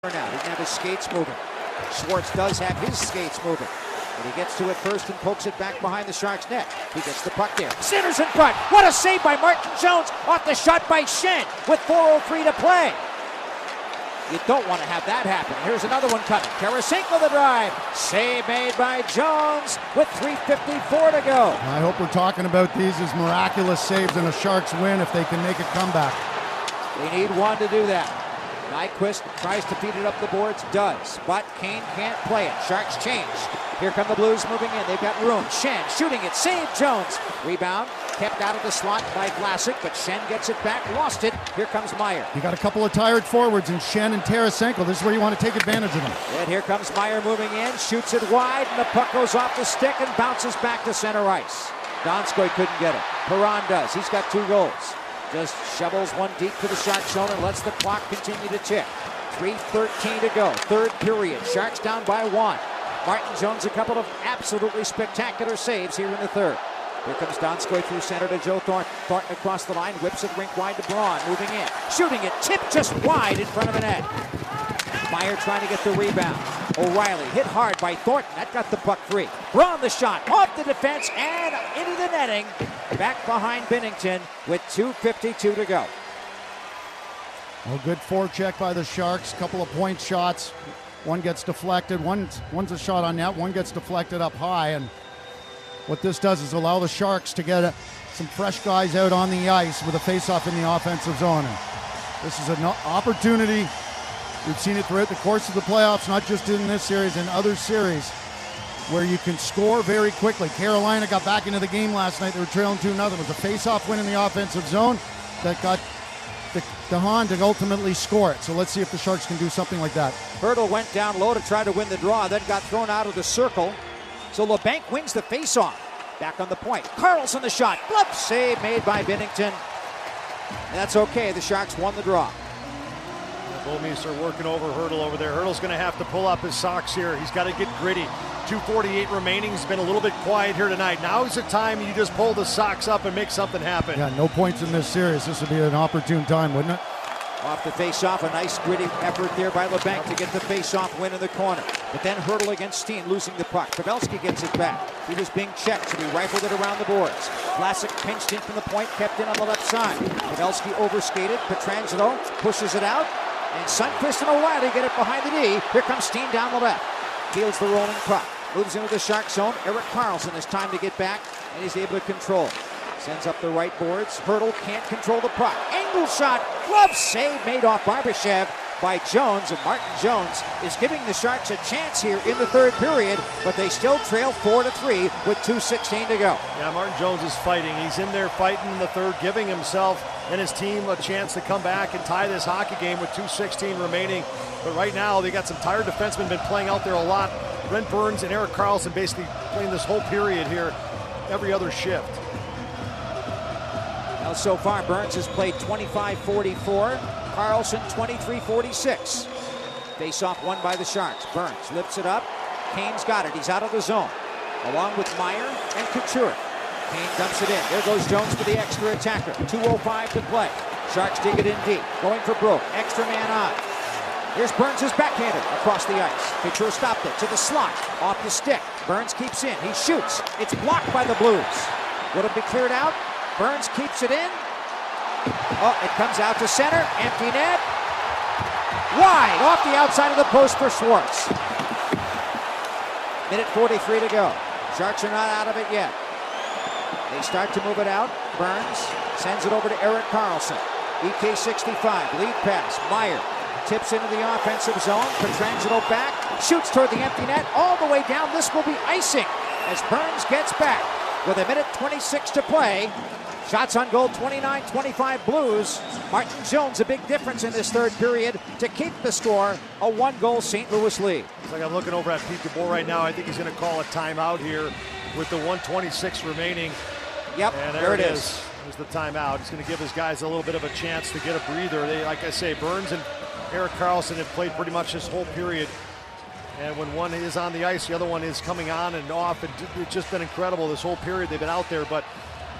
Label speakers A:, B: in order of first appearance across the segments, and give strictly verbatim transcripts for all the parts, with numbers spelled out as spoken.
A: Now he doesn't have his skates moving. Schwartz does have his skates moving. And he gets to it first and pokes it back behind the Sharks' net. He gets the puck there. Centers in front. What a save by Martin Jones off the shot by Schenn with four oh three to play. You don't want to have that happen. Here's another one coming. Tarasenko the drive. Save made by Jones with three fifty-four to go.
B: I hope we're talking about these as miraculous saves and a Sharks win if they can make a comeback.
A: We need one to do that. Nyquist tries to feed it up the boards, does, but Kane can't play it. Sharks change. Here come the Blues moving in. They've got room. Schenn shooting it. Save Jones. Rebound kept out of the slot by Vlasic, but Schenn gets it back. Lost it. Here comes Meier.
B: You got a couple of tired forwards in Schenn and Tarasenko. This is where you want to take advantage of them.
A: And here comes Meier moving in. Shoots it wide, and the puck goes off the stick and bounces back to center ice. Donskoy couldn't get it. Perron does. He's got two goals. Just shovels one deep to the Shark zone and lets the clock continue to tick. three thirteen to go. Third period. Sharks down by one. Martin Jones, a couple of absolutely spectacular saves here in the third. Here comes Donskoy through center to Joe Thornton. Thornton across the line, whips it rink wide to Braun. Moving in. Shooting it. Tipped just wide in front of the net. Meier trying to get the rebound. O'Reilly hit hard by Thornton. That got the puck free. Braun the shot. Off the defense and into the netting. Back behind Binnington with two fifty-two to go.
B: Well, good forecheck by the Sharks. Couple of point shots. One gets deflected. One's, one's a shot on net. One gets deflected up high. And what this does is allow the Sharks to get a, some fresh guys out on the ice with a face-off in the offensive zone. And this is an opportunity. We've seen it throughout the course of the playoffs, not just in this series, in other series, where you can score very quickly. Carolina got back into the game last night. They were trailing two nothing. It was a face-off win in the offensive zone that got the, the Hahn to ultimately score it. So let's see if the Sharks can do something like that.
A: Hurdle went down low to try to win the draw, then got thrown out of the circle. So LeBanc wins the face-off. Back on the point. Carlson the shot. Glove save made by Binnington. That's okay. The Sharks won the draw.
C: Bouwmeester working over Hurdle over there. Hurdle's going to have to pull up his socks here. He's got to get gritty. two forty-eight remaining. He's been a little bit quiet here tonight. Now is the time you just pull the socks up and make something happen.
B: Yeah, no points in this series. This would be an opportune time, wouldn't it?
A: Off the face-off, a nice gritty effort there by LeBanc to get the face-off win in the corner. But then Hurdle against Steen, losing the puck. Pavelski gets it back. He was being checked, so he rifled it around the boards. Vlasic pinched in from the point, kept in on the left side. Pavelski overskated. Pietrangelo pushes it out. And Sundqvist and O'Reilly get it behind the D. Here comes Steen down the left. Fields the rolling puck. Moves into the Shark zone. Erik Karlsson has time to get back, and he's able to control. Sends up the right boards. Hurdle can't control the puck. Angle shot. Glove save made off Barbashev by Jones. And Martin Jones is giving the Sharks a chance here in the third period, but they still trail four to three with two sixteen to go.
C: Yeah, Martin Jones is fighting. He's in there fighting in the third, giving himself and his team a chance to come back and tie this hockey game with two sixteen remaining. But right now, they got some tired defensemen been playing out there a lot. Brent Burns and Erik Karlsson basically playing this whole period here, every other shift.
A: Now, so far, Burns has played twenty-five forty-four. Karlsson twenty-three forty-six. Face-off won by the Sharks. Burns lifts it up. Kane's got it. He's out of the zone. Along with Meier and Couture. Kane dumps it in. There goes Jones for the extra attacker. two oh five to play. Sharks dig it in deep. Going for broke. Extra man on. Here's Burns' backhander across the ice. Couture stopped it to the slot. Off the stick. Burns keeps in. He shoots. It's blocked by the Blues. Would it be cleared out? Burns keeps it in. Oh, it comes out to center. Empty net. Wide off the outside of the post for Schwartz. Minute forty-three to go. Sharks are not out of it yet. They start to move it out. Burns sends it over to Erik Karlsson. E K sixty-five. Lead pass. Meier tips into the offensive zone. Pietrangelo back. Shoots toward the empty net. All the way down. This will be icing as Burns gets back with a minute twenty-six to play. Shots on goal, twenty-nine twenty-five Blues. Martin Jones, a big difference in this third period to keep the score, a one-goal Saint Louis lead.
C: It's like I'm looking over at Pete DeBoer right now. I think he's going to call a timeout here with the one twenty-six remaining.
A: Yep,
C: and there,
A: there
C: it
A: it
C: is.
A: is.
C: There's the timeout. He's going to give his guys a little bit of a chance to get a breather. They, like I say, Burns and Erik Karlsson have played pretty much this whole period. And when one is on the ice, the other one is coming on and off. And it's just been incredible this whole period. They've been out there, but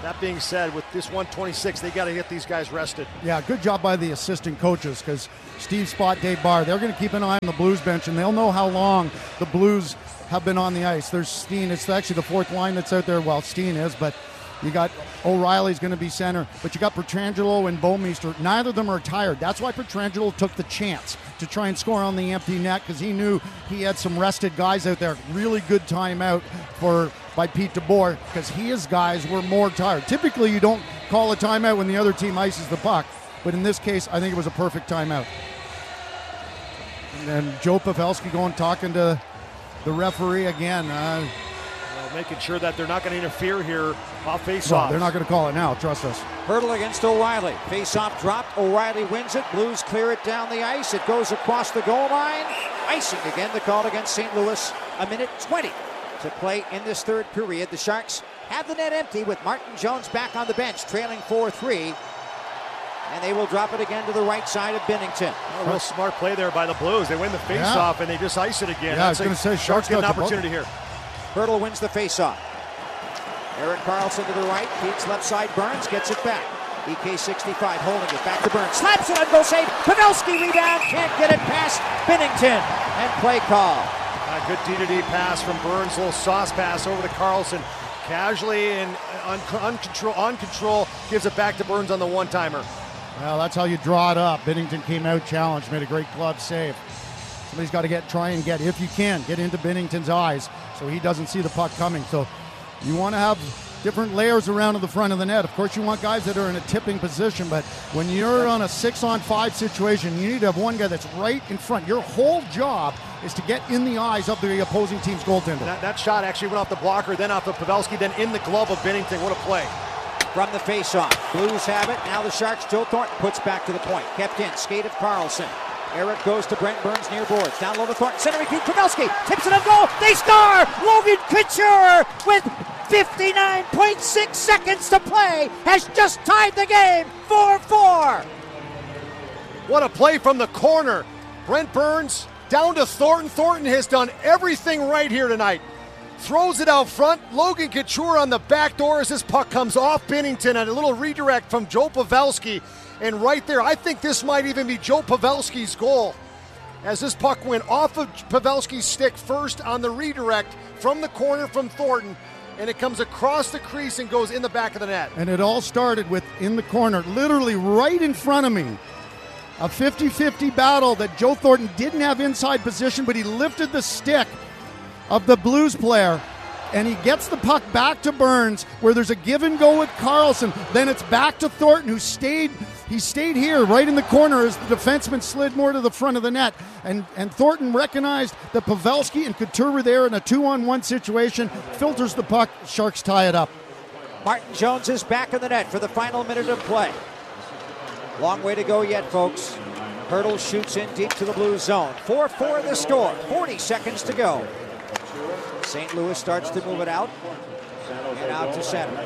C: That being said, with this one twenty-six, they got to get these guys rested.
B: Yeah, good job by the assistant coaches, because Steve Spot, Dave Barr, they're going to keep an eye on the Blues bench, and they'll know how long the Blues have been on the ice. There's Steen. It's actually the fourth line that's out there. Well, Steen is, but you got O'Reilly's going to be center, but you got Pietrangelo and Bouwmeester. Neither of them are tired. That's why Pietrangelo took the chance to try and score on the empty net, because he knew he had some rested guys out there. Really good timeout for by Pete DeBoer, because his guys were more tired. Typically, you don't call a timeout when the other team ices the puck, but in this case, I think it was a perfect timeout. And then Joe Pavelski going talking to the referee again. Uh,
C: well, making sure that they're not going to interfere here off faceoff.
B: No, they're not going to call it now, trust us.
A: Hurdle against O'Reilly. Face-off dropped. O'Reilly wins it. Blues clear it down the ice. It goes across the goal line. Icing again, the call against Saint Louis. A minute twenty to play in this third period. The Sharks have the net empty with Martin Jones back on the bench, trailing four three. And they will drop it again to the right side of Binnington.
C: A real smart play there by the Blues. They win the face-off, yeah. and they just ice it again.
B: Yeah, I was going to say, Sharks
C: get an opportunity here.
A: Hurdle wins the face-off. Erik Karlsson to the right, Pete's left side, Burns gets it back. E K sixty-five holding it back to Burns, slaps it on goal save, Pavelski rebound, can't get it past Binnington, and play call.
C: A good D to D pass from Burns, little sauce pass over to Karlsson. Casually and on, on, control, on control, gives it back to Burns on the one-timer.
B: Well, that's how you draw it up. Binnington came out challenged, made a great glove save. Somebody's got to get try and get, if you can, get into Binnington's eyes so he doesn't see the puck coming. So you want to have different layers around to the front of the net. Of course, you want guys that are in a tipping position, but when you're on a six-on-five situation, you need to have one guy that's right in front. Your whole job is to get in the eyes of the opposing team's goaltender.
C: That, that shot actually went off the blocker, then off the Pavelski, then in the glove of Binnington. What a play.
A: From the face-off, Blues have it. Now the Sharks, Joe Thornton puts back to the point. Kept in, skate of Karlsson. Eric goes to Brent Burns near boards. Down low to Thornton, centering feed, Pavelski tips it up goal. They score! Logan Couture with fifty-nine point six seconds to play has just tied the game, four four.
C: What a play from the corner. Brent Burns down to Thornton. Thornton has done everything right here tonight. Throws it out front. Logan Couture on the back door as this puck comes off Binnington, and a little redirect from Joe Pavelski. And right there, I think this might even be Joe Pavelski's goal, as this puck went off of Pavelski's stick first on the redirect from the corner from Thornton, and it comes across the crease and goes in the back of the net.
B: And it all started with, in the corner, literally right in front of me, a fifty-fifty battle that Joe Thornton didn't have inside position, but he lifted the stick of the Blues player, and he gets the puck back to Burns, where there's a give and go with Karlsson. Then it's back to Thornton, who stayed he stayed here right in the corner as the defenseman slid more to the front of the net. And, and Thornton recognized that Pavelski and Couture were there in a two-on-one situation, filters the puck, Sharks tie it up.
A: Martin Jones is back in the net for the final minute of play. Long way to go yet, folks. Hurdle shoots in deep to the Blues zone. four four the score, forty seconds to go. Saint Louis starts to move it out and out to center.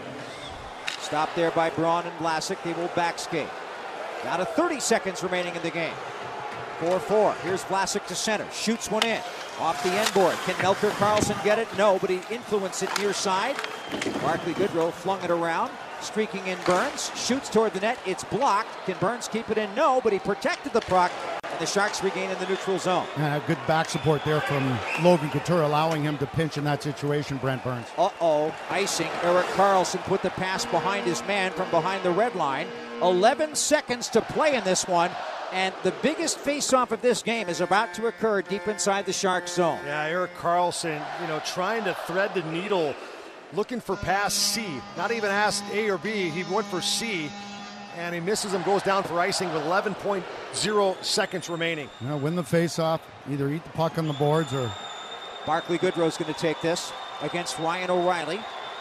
A: Stopped there by Braun and Vlasic. They will back skate. Down to thirty seconds remaining in the game. four four. Here's Vlasic to center. Shoots one in. Off the end board. Can Melker Karlsson get it? No, but he influenced it near side. Barclay Goodrow flung it around. Streaking in Burns. Shoots toward the net. It's blocked. Can Burns keep it in? No, but he protected the puck. And the Sharks regain in the neutral zone.
B: Yeah, good back support there from Logan Couture, allowing him to pinch in that situation, Brent Burns.
A: Uh-oh, icing. Erik Karlsson put the pass behind his man from behind the red line. eleven seconds to play in this one. And the biggest face-off of this game is about to occur deep inside the Sharks zone.
C: Yeah, Erik Karlsson, you know, trying to thread the needle, looking for pass C. Not even asked A or B, he went for C. And he misses him, goes down for icing with eleven point oh seconds remaining.
B: Now win the face-off, either eat the puck on the boards or...
A: Barclay Goodrow's going to take this against Ryan O'Reilly.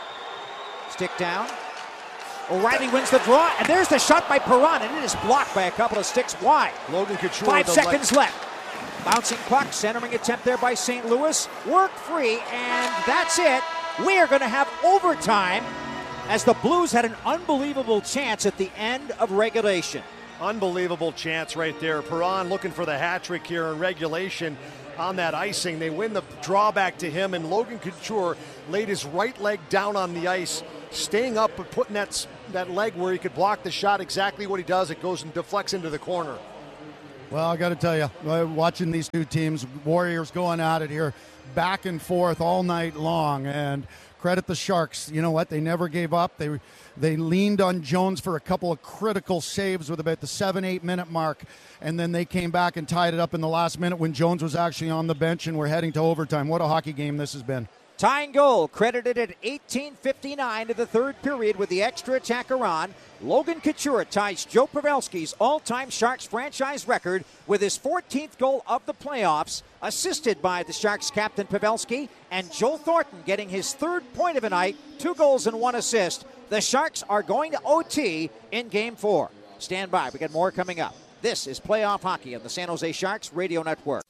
A: Stick down. O'Reilly wins the draw, and there's the shot by Perron, and it is blocked by a couple of sticks wide.
C: Logan Couture.
A: Five seconds left. Bouncing puck, centering attempt there by Saint Louis. Work free, and that's it. We are going to have overtime, as the Blues had an unbelievable chance at the end of regulation.
C: Unbelievable chance right there. Perron looking for the hat trick here in regulation on that icing. They win the drawback to him, and Logan Couture laid his right leg down on the ice, staying up and putting that, that leg where he could block the shot exactly what he does. It goes and deflects into the corner.
B: Well, I got to tell you, watching these two teams, Warriors going at it here, back and forth all night long, and credit the Sharks. You know what? They never gave up. They they leaned on Jones for a couple of critical saves with about the seven, eight minute mark, and then they came back and tied it up in the last minute when Jones was actually on the bench, and we're heading to overtime. What a hockey game this has been.
A: Tying goal credited at eighteen fifty-nine to the third period with the extra attacker on. Logan Couture ties Joe Pavelski's all-time Sharks franchise record with his fourteenth goal of the playoffs, assisted by the Sharks captain Pavelski, and Joe Thornton getting his third point of the night, two goals and one assist. The Sharks are going to O T in Game four. Stand by. We got more coming up. This is Playoff Hockey on the San Jose Sharks Radio Network.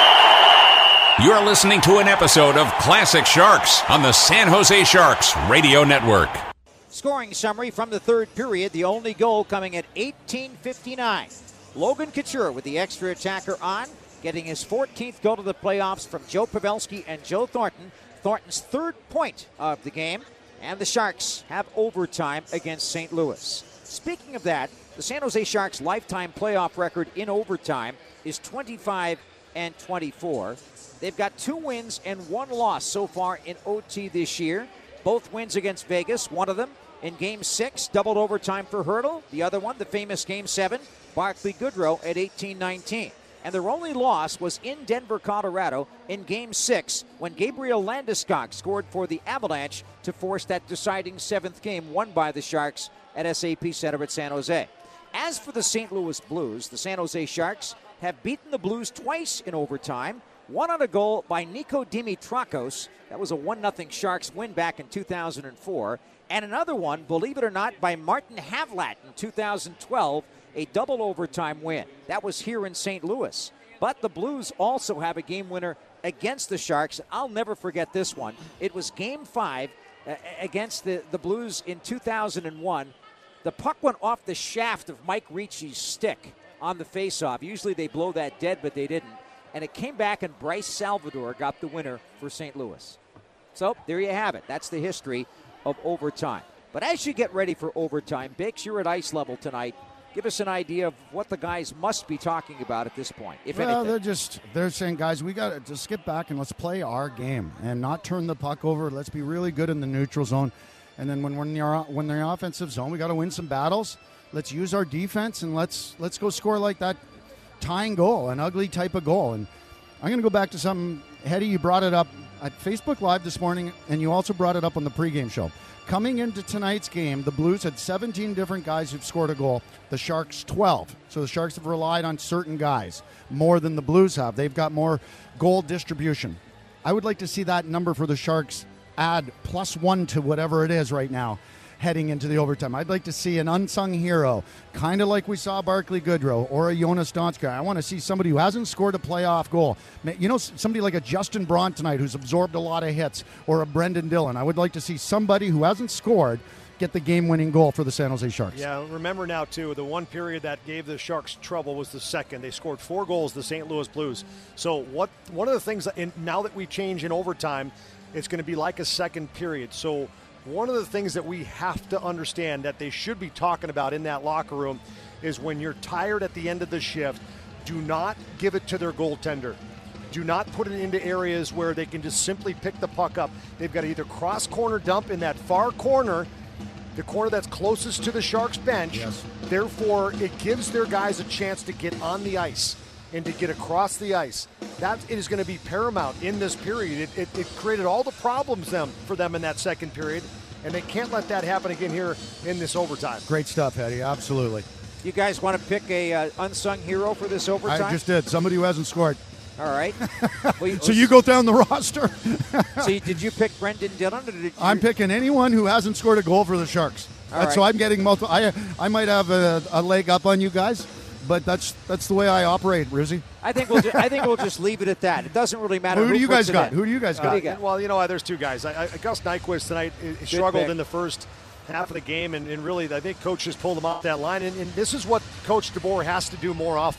D: You're listening to an episode of Classic Sharks on the San Jose Sharks Radio Network.
A: Scoring summary from the third period, the only goal coming at eighteen fifty-nine. Logan Couture with the extra attacker on, getting his fourteenth goal of the playoffs from Joe Pavelski and Joe Thornton. Thornton's third point of the game, and the Sharks have overtime against Saint Louis. Speaking of that, the San Jose Sharks' lifetime playoff record in overtime is twenty-five and twenty-four. They've got two wins and one loss so far in O T this year. Both wins against Vegas, one of them in Game six, doubled overtime for Hertl. The other one, the famous Game seven, Barclay Goodrow at eighteen nineteen. And their only loss was in Denver, Colorado in Game six when Gabriel Landeskog scored for the Avalanche to force that deciding seventh game won by the Sharks at S A P Center at San Jose. As for the Saint Louis Blues, the San Jose Sharks have beaten the Blues twice in overtime. One on a goal by Nico Dimitrakos. That was a one nothing Sharks win back in two thousand four. And another one, believe it or not, by Martin Havlat in two thousand twelve, a double overtime win. That was here in Saint Louis. But the Blues also have a game winner against the Sharks. I'll never forget this one. It was Game five uh, against the, the Blues in two thousand one. The puck went off the shaft of Mike Ricci's stick on the faceoff. Usually they blow that dead, but they didn't. And it came back, and Bryce Salvador got the winner for Saint Louis. So there you have it. That's the history of overtime. But as you get ready for overtime, Bix, you're at ice level tonight. Give us an idea of what the guys must be talking about at this point, if
B: well,
A: anything.
B: they're just they're saying, guys, we got to just get back and let's play our game and not turn the puck over. Let's be really good in the neutral zone. And then when we're in the, when they're in the offensive zone, we got to win some battles. Let's use our defense, and let's let's go score like that tying goal, an ugly type of goal. And I'm going to go back to something, Hetty, you brought it up at Facebook Live this morning, and you also brought it up on the pregame show. Coming into tonight's game, the Blues had seventeen different guys who've scored a goal. The Sharks, twelve. So the Sharks have relied on certain guys more than the Blues have. They've got more goal distribution. I would like to see that number for the Sharks add plus one to whatever it is right now heading into the overtime. I'd like to see an unsung hero, kind of like we saw Barclay Goodrow or a Jonas Donskoi. I want to see somebody who hasn't scored a playoff goal. You know, somebody like a Justin Braun tonight who's absorbed a lot of hits, or a Brendan Dillon. I would like to see somebody who hasn't scored get the game-winning goal for the San Jose Sharks.
C: Yeah, remember now, too, the one period that gave the Sharks trouble was the second. They scored four goals, the Saint Louis Blues. So what? one of the things, that in, now that we change in overtime, it's going to be like a second period. So one of the things that we have to understand that they should be talking about in that locker room is when you're tired at the end of the shift, do not give it to their goaltender. Do not put it into areas where they can just simply pick the puck up. They've got to either cross corner dump in that far corner, the corner that's closest to the Sharks bench.
B: Yes.
C: Therefore, it gives their guys a chance to get on the ice and to get across the ice. That is going to be paramount in this period. It, it, it created all the problems them for them in that second period, and they can't let that happen again here in this overtime.
B: Great stuff, Eddie. Absolutely.
A: You guys want to pick a uh, unsung hero for this overtime?
B: I just did. Somebody who hasn't scored.
A: All right. Well,
B: so you go down the roster.
A: So you, did you pick Brendan Dillon? Or did you...
B: I'm picking anyone who hasn't scored a goal for the Sharks.
A: All
B: That's,
A: right.
B: So I'm getting multiple. I I might have a, a leg up on you guys, but that's that's the way I operate, Rizzy.
A: I think we'll ju- I think we'll just leave it at that. It doesn't really matter.
B: Well, who,
A: who
B: do you
A: puts
B: guys
A: it
B: got?
A: in.
B: Who do you guys
A: Uh,
B: got?
A: who do you got?
C: Well, you know, there's two guys. I, I, Gus Nyquist tonight he struggled
A: pick.
C: in the first half of the game, and, and really I think Coach just pulled him off that line. And, and this is what Coach DeBoer has to do more often.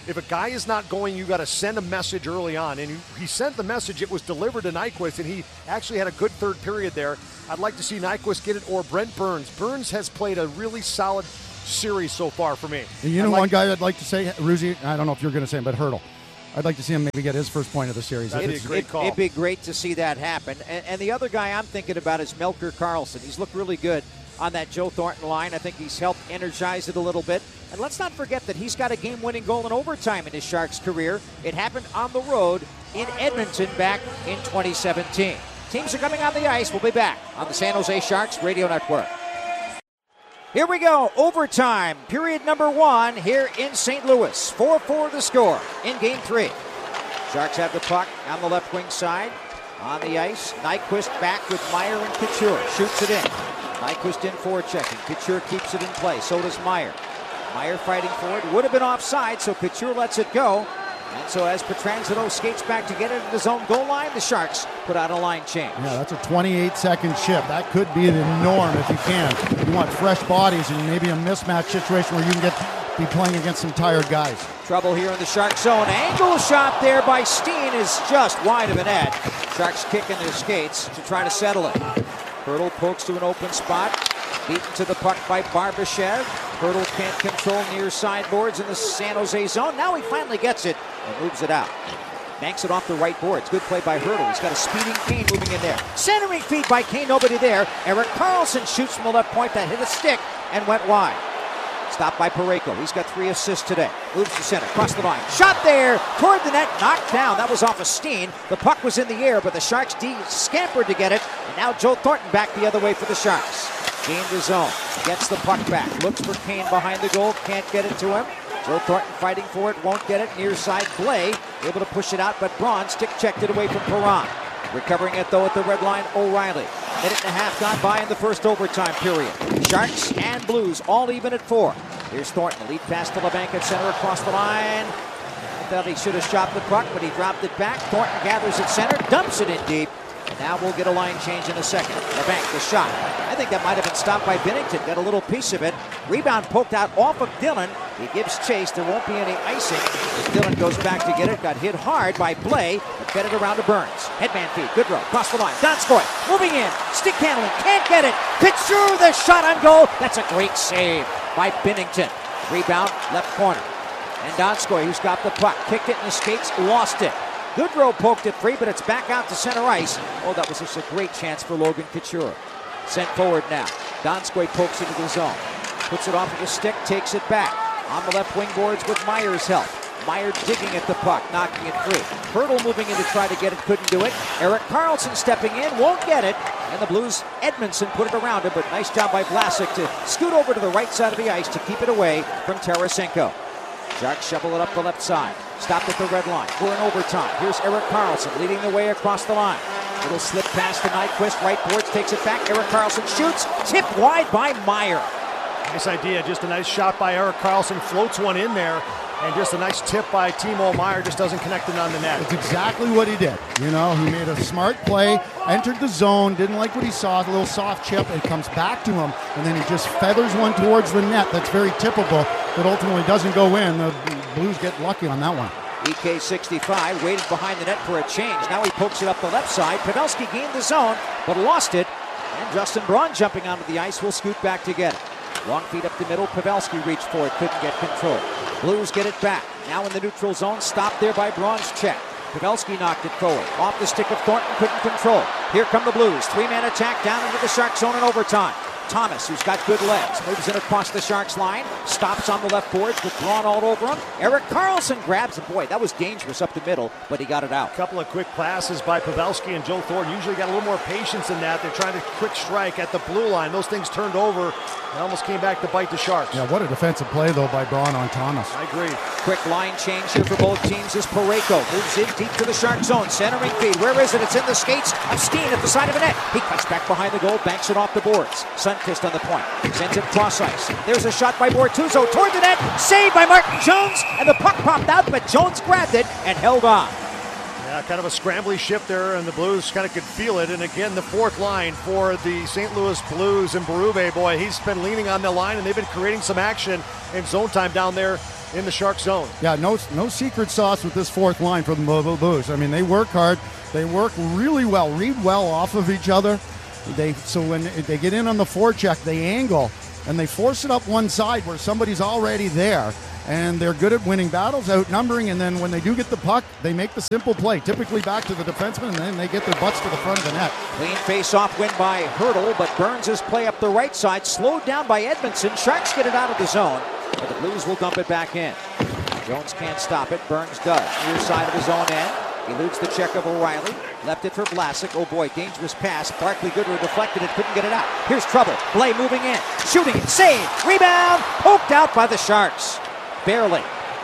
C: if a guy is not going, you got to send a message early on. And he, he sent the message. It was delivered to Nyquist, and he actually had a good third period there. I'd like to see Nyquist get it, or Brent Burns. Burns has played a really solid series so far for me.
B: And you know
C: like,
B: one guy I'd like to say, Ruzi, I don't know if you're going to say him, but Hurdle. I'd like to see him maybe get his first point of the series.
C: That'd be a great
A: it,
C: call.
A: It'd be great to see that happen. And, and the other guy I'm thinking about is Melker Karlsson. He's looked really good on that Joe Thornton line. I think he's helped energize it a little bit. And let's not forget that he's got a game-winning goal in overtime in his Sharks career. It happened on the road in Edmonton back in twenty seventeen. Teams are coming on the ice. We'll be back on the San Jose Sharks Radio Network. Here we go, overtime, period number one here in Saint Louis. four four the score in game three. Sharks have the puck on the left wing side. On the ice, Nyquist back with Meyer and Couture. Shoots it in. Nyquist in forechecking. Couture keeps it in play. So does Meyer. Meyer fighting for it. Would have been offside, so Couture lets it go. And so as Pietrangelo skates back to get it at his own goal line, the Sharks put out a line change.
B: Yeah, that's a twenty-eight second shift. That could be the norm if you can. You want fresh bodies and maybe a mismatch situation where you can get be playing against some tired guys.
A: Trouble here in the Shark zone. Angle shot there by Steen is just wide of the net. Sharks kicking their skates to try to settle it. Hurdle pokes to an open spot. Beaten to the puck by Barbashev. Hurdle can't control near sideboards in the San Jose zone. Now he finally gets it and moves it out. Banks it off the right boards. Good play by Hurdle. He's got a speeding Kane moving in there. Centering feed by Kane, nobody there. Erik Karlsson shoots from the left point. That hit a stick and went wide. Stopped by Parayko. He's got three assists today. Moves to center, across the line. Shot there, toward the net, knocked down. That was off of Steen. The puck was in the air, but the Sharks D scampered to get it. And now Joe Thornton back the other way for the Sharks. Gained the zone, gets the puck back, looks for Kane behind the goal, can't get it to him. Joe Thornton fighting for it, won't get it. Near side, Blay able to push it out, but Braun stick checked it away from Perron. Recovering it though at the red line, O'Reilly. Minute and a half gone by in the first overtime period. Sharks and Blues all even at four. Here's Thornton, lead pass to LeBanc at center across the line. I thought he should have shot the puck, but he dropped it back. Thornton gathers at center, dumps it in deep. And now we'll get a line change in a second. LeBanc, the shot. I think that might have been stopped by Binnington. Got a little piece of it. Rebound poked out off of Dillon. He gives chase. There won't be any icing as Dillon goes back to get it. Got hit hard by Blay, but fed it around to Burns. Headman feed. Goodrow. Cross the line. Donskoy moving in. Stick handling. Can't get it. Couture the shot on goal. That's a great save by Binnington. Rebound left corner. And Donskoy, who's got the puck, kicked it in the skates, lost it. Goodrow poked it free, but it's back out to center ice. Oh, that was just a great chance for Logan Couture. Sent forward now. Donskoy pokes into the zone. Puts it off of the stick, takes it back. On the left wing boards with Meyer's help. Meyer digging at the puck, knocking it free. Hurdle moving in to try to get it, couldn't do it. Erik Karlsson stepping in, won't get it. And the Blues, Edmondson put it around him, but nice job by Vlasic to scoot over to the right side of the ice to keep it away from Tarasenko. Sharks shovel it up the left side. Stopped at the red line. We're in overtime. Here's Erik Karlsson leading the way across the line. Little slip pass to Nyquist. Right boards, takes it back. Erik Karlsson shoots. Tipped wide by Meyer.
C: Nice idea. Just a nice shot by Erik Karlsson. Floats one in there. And just a nice tip by Timo Meyer. Just doesn't connect it on the net.
B: It's exactly what he did. You know, he made a smart play, entered the zone, didn't like what he saw, a little soft chip. It comes back to him, and then he just feathers one towards the net. That's very typical, but ultimately doesn't go in. The Blues get lucky on that one.
A: E K sixty-five waited behind the net for a change. Now he pokes it up the left side. Pavelski gained the zone, but lost it. And Justin Braun jumping onto the ice will scoot back to get it. Long feet up the middle. Pavelski reached for it, couldn't get control. Blues get it back. Now in the neutral zone, stopped there by Braun's check. Pavelski knocked it forward. Off the stick of Thornton, couldn't control. Here come the Blues. Three-man attack down into the Shark zone in overtime. Thomas, who's got good legs, moves in across the Sharks line, stops on the left boards with Braun all over him. Erik Karlsson grabs it. Boy, that was dangerous up the middle, but he got it out.
C: A couple of quick passes by Pavelski and Joe Thornton. Usually got a little more patience in that. They're trying to quick strike at the blue line. Those things turned over and almost came back to bite the Sharks.
B: Yeah, what a defensive play, though, by Braun on Thomas.
C: I agree.
A: Quick line change here for both teams as Parayko moves in deep to the Shark zone. Centering feed. Where is it? It's in the skates of Steen at the side of the net. He cuts back behind the goal, banks it off the boards. Sundqvist on the point. Sends it cross ice. There's a shot by Bortuzzo toward the net. Saved by Martin Jones. And the puck popped out, but Jones grabbed it and held on.
C: Yeah, Uh, kind of a scrambly ship there, and the Blues kind of could feel it. And again, the fourth line for the Saint Louis Blues, and Berube, boy, he's been leaning on the line, and they've been creating some action in zone time down there in the Shark zone.
B: Yeah, no no secret sauce with this fourth line for the Blues. I mean, they work hard. They work really well, read well off of each other. They So when they get in on the forecheck, they angle, and they force it up one side where somebody's already there. And they're good at winning battles, outnumbering, and then when they do get the puck, they make the simple play, typically back to the defenseman, and then they get their butts to the front of the net.
A: Clean face-off win by Hurdle, but Burns' his play up the right side, slowed down by Edmondson. Sharks get it out of the zone, but the Blues will dump it back in. Jones can't stop it. Burns does. Near side of his own end. Eludes the check of O'Reilly. Left it for Vlasic. Oh boy, dangerous pass. Barkley Goodrow deflected it, couldn't get it out. Here's trouble. Blais moving in. Shooting it. Save. Rebound. Poked out by the Sharks. Barely.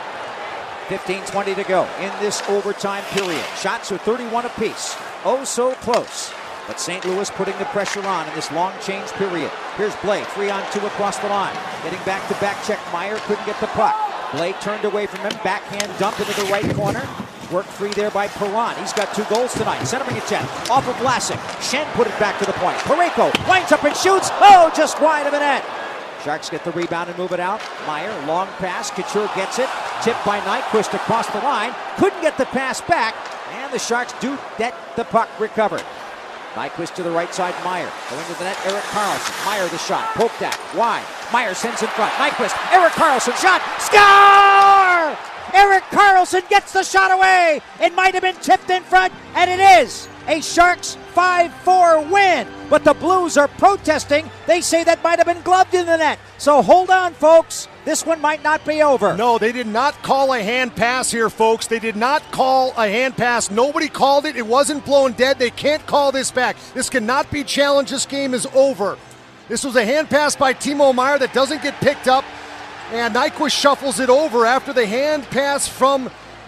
A: fifteen twenty to go in this overtime period. Shots are thirty-one apiece. Oh, so close. But Saint Louis putting the pressure on in this long change period. Here's Blais, three on two across the line. Getting back to back check. Meyer couldn't get the puck. Blais turned away from him. Backhand dump into the right corner. Worked free there by Perron. He's got two goals tonight. Centering a check. Off of Vlasic. Shen put it back to the point. Parayko winds up and shoots. Oh, just wide of the net. Sharks get the rebound and move it out. Meyer, long pass. Couture gets it. Tipped by Nyquist across the line. Couldn't get the pass back. And the Sharks do get the puck recovered. Nyquist to the right side. Meyer going to the net. Erik Karlsson. Meyer the shot. Poked at. Wide. Meyer sends in front. Nyquist. Erik Karlsson shot. Score! Erik Karlsson gets the shot away. It might have been tipped in front, and it is a Sharks five four win. But the Blues are protesting. They say that might have been gloved in the net. So hold on, folks. This one might not be over.
C: No, they did not call a hand pass here, folks. They did not call a hand pass. Nobody called it. It wasn't blown dead. They can't call this back. This cannot be challenged. This game is over. This was a hand pass by Timo Meier that doesn't get picked up. And Nyquist shuffles it over after the hand pass from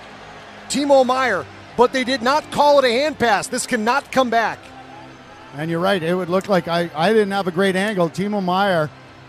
C: Timo Meier. But they did not call it a hand pass. This cannot come back.
B: And you're right. It would look like I, I didn't have a great angle. Timo Meier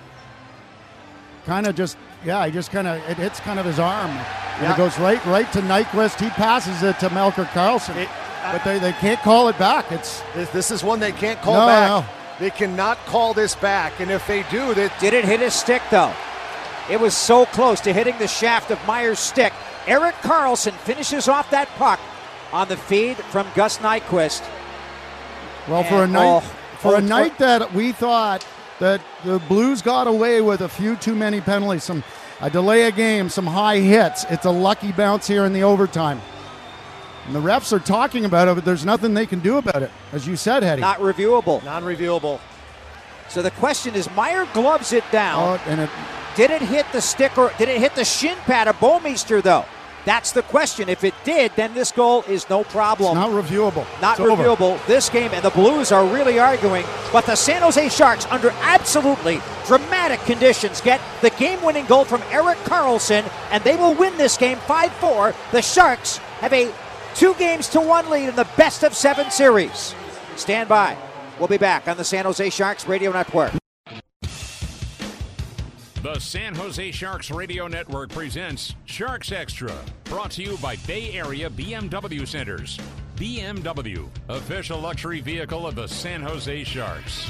B: kind of just, yeah, he just kind of, it hits kind of his arm. And yeah. It goes right right to Nyquist. He passes it to Melker Karlsson. It, uh, but they, they can't call it back. It's
C: This, this is one they can't call
B: no,
C: back.
B: No.
C: They cannot call this back. And if they do, that
A: did it hit his stick, though? It was so close to hitting the shaft of Meier's stick. Erik Karlsson finishes off that puck on the feed from Gus Nyquist.
B: Well, and for a night, oh, for oh, a night that we thought that the Blues got away with a few too many penalties, some a delay of game, some high hits. It's a lucky bounce here in the overtime. And the refs are talking about it, but there's nothing they can do about it, as you said, Hetty.
A: Not reviewable.
C: Non-reviewable.
A: So the question is, Meier gloves it down.
B: Oh, and it,
A: did it hit the stick or did it hit the shin pad of Bouwmeester, though? That's the question. If it did, then this goal is no problem.
B: It's not reviewable.
A: Not
B: it's
A: reviewable.
B: Over.
A: This game, and the Blues are really arguing, but the San Jose Sharks, under absolutely dramatic conditions, get the game-winning goal from Erik Karlsson, and they will win this game five four. The Sharks have a two games to one lead in the best of seven series. Stand by. We'll be back on the San Jose Sharks Radio Network.
D: The San Jose Sharks Radio Network presents Sharks Extra, brought to you by Bay Area B M W Centers. B M W, official luxury vehicle of the San Jose Sharks.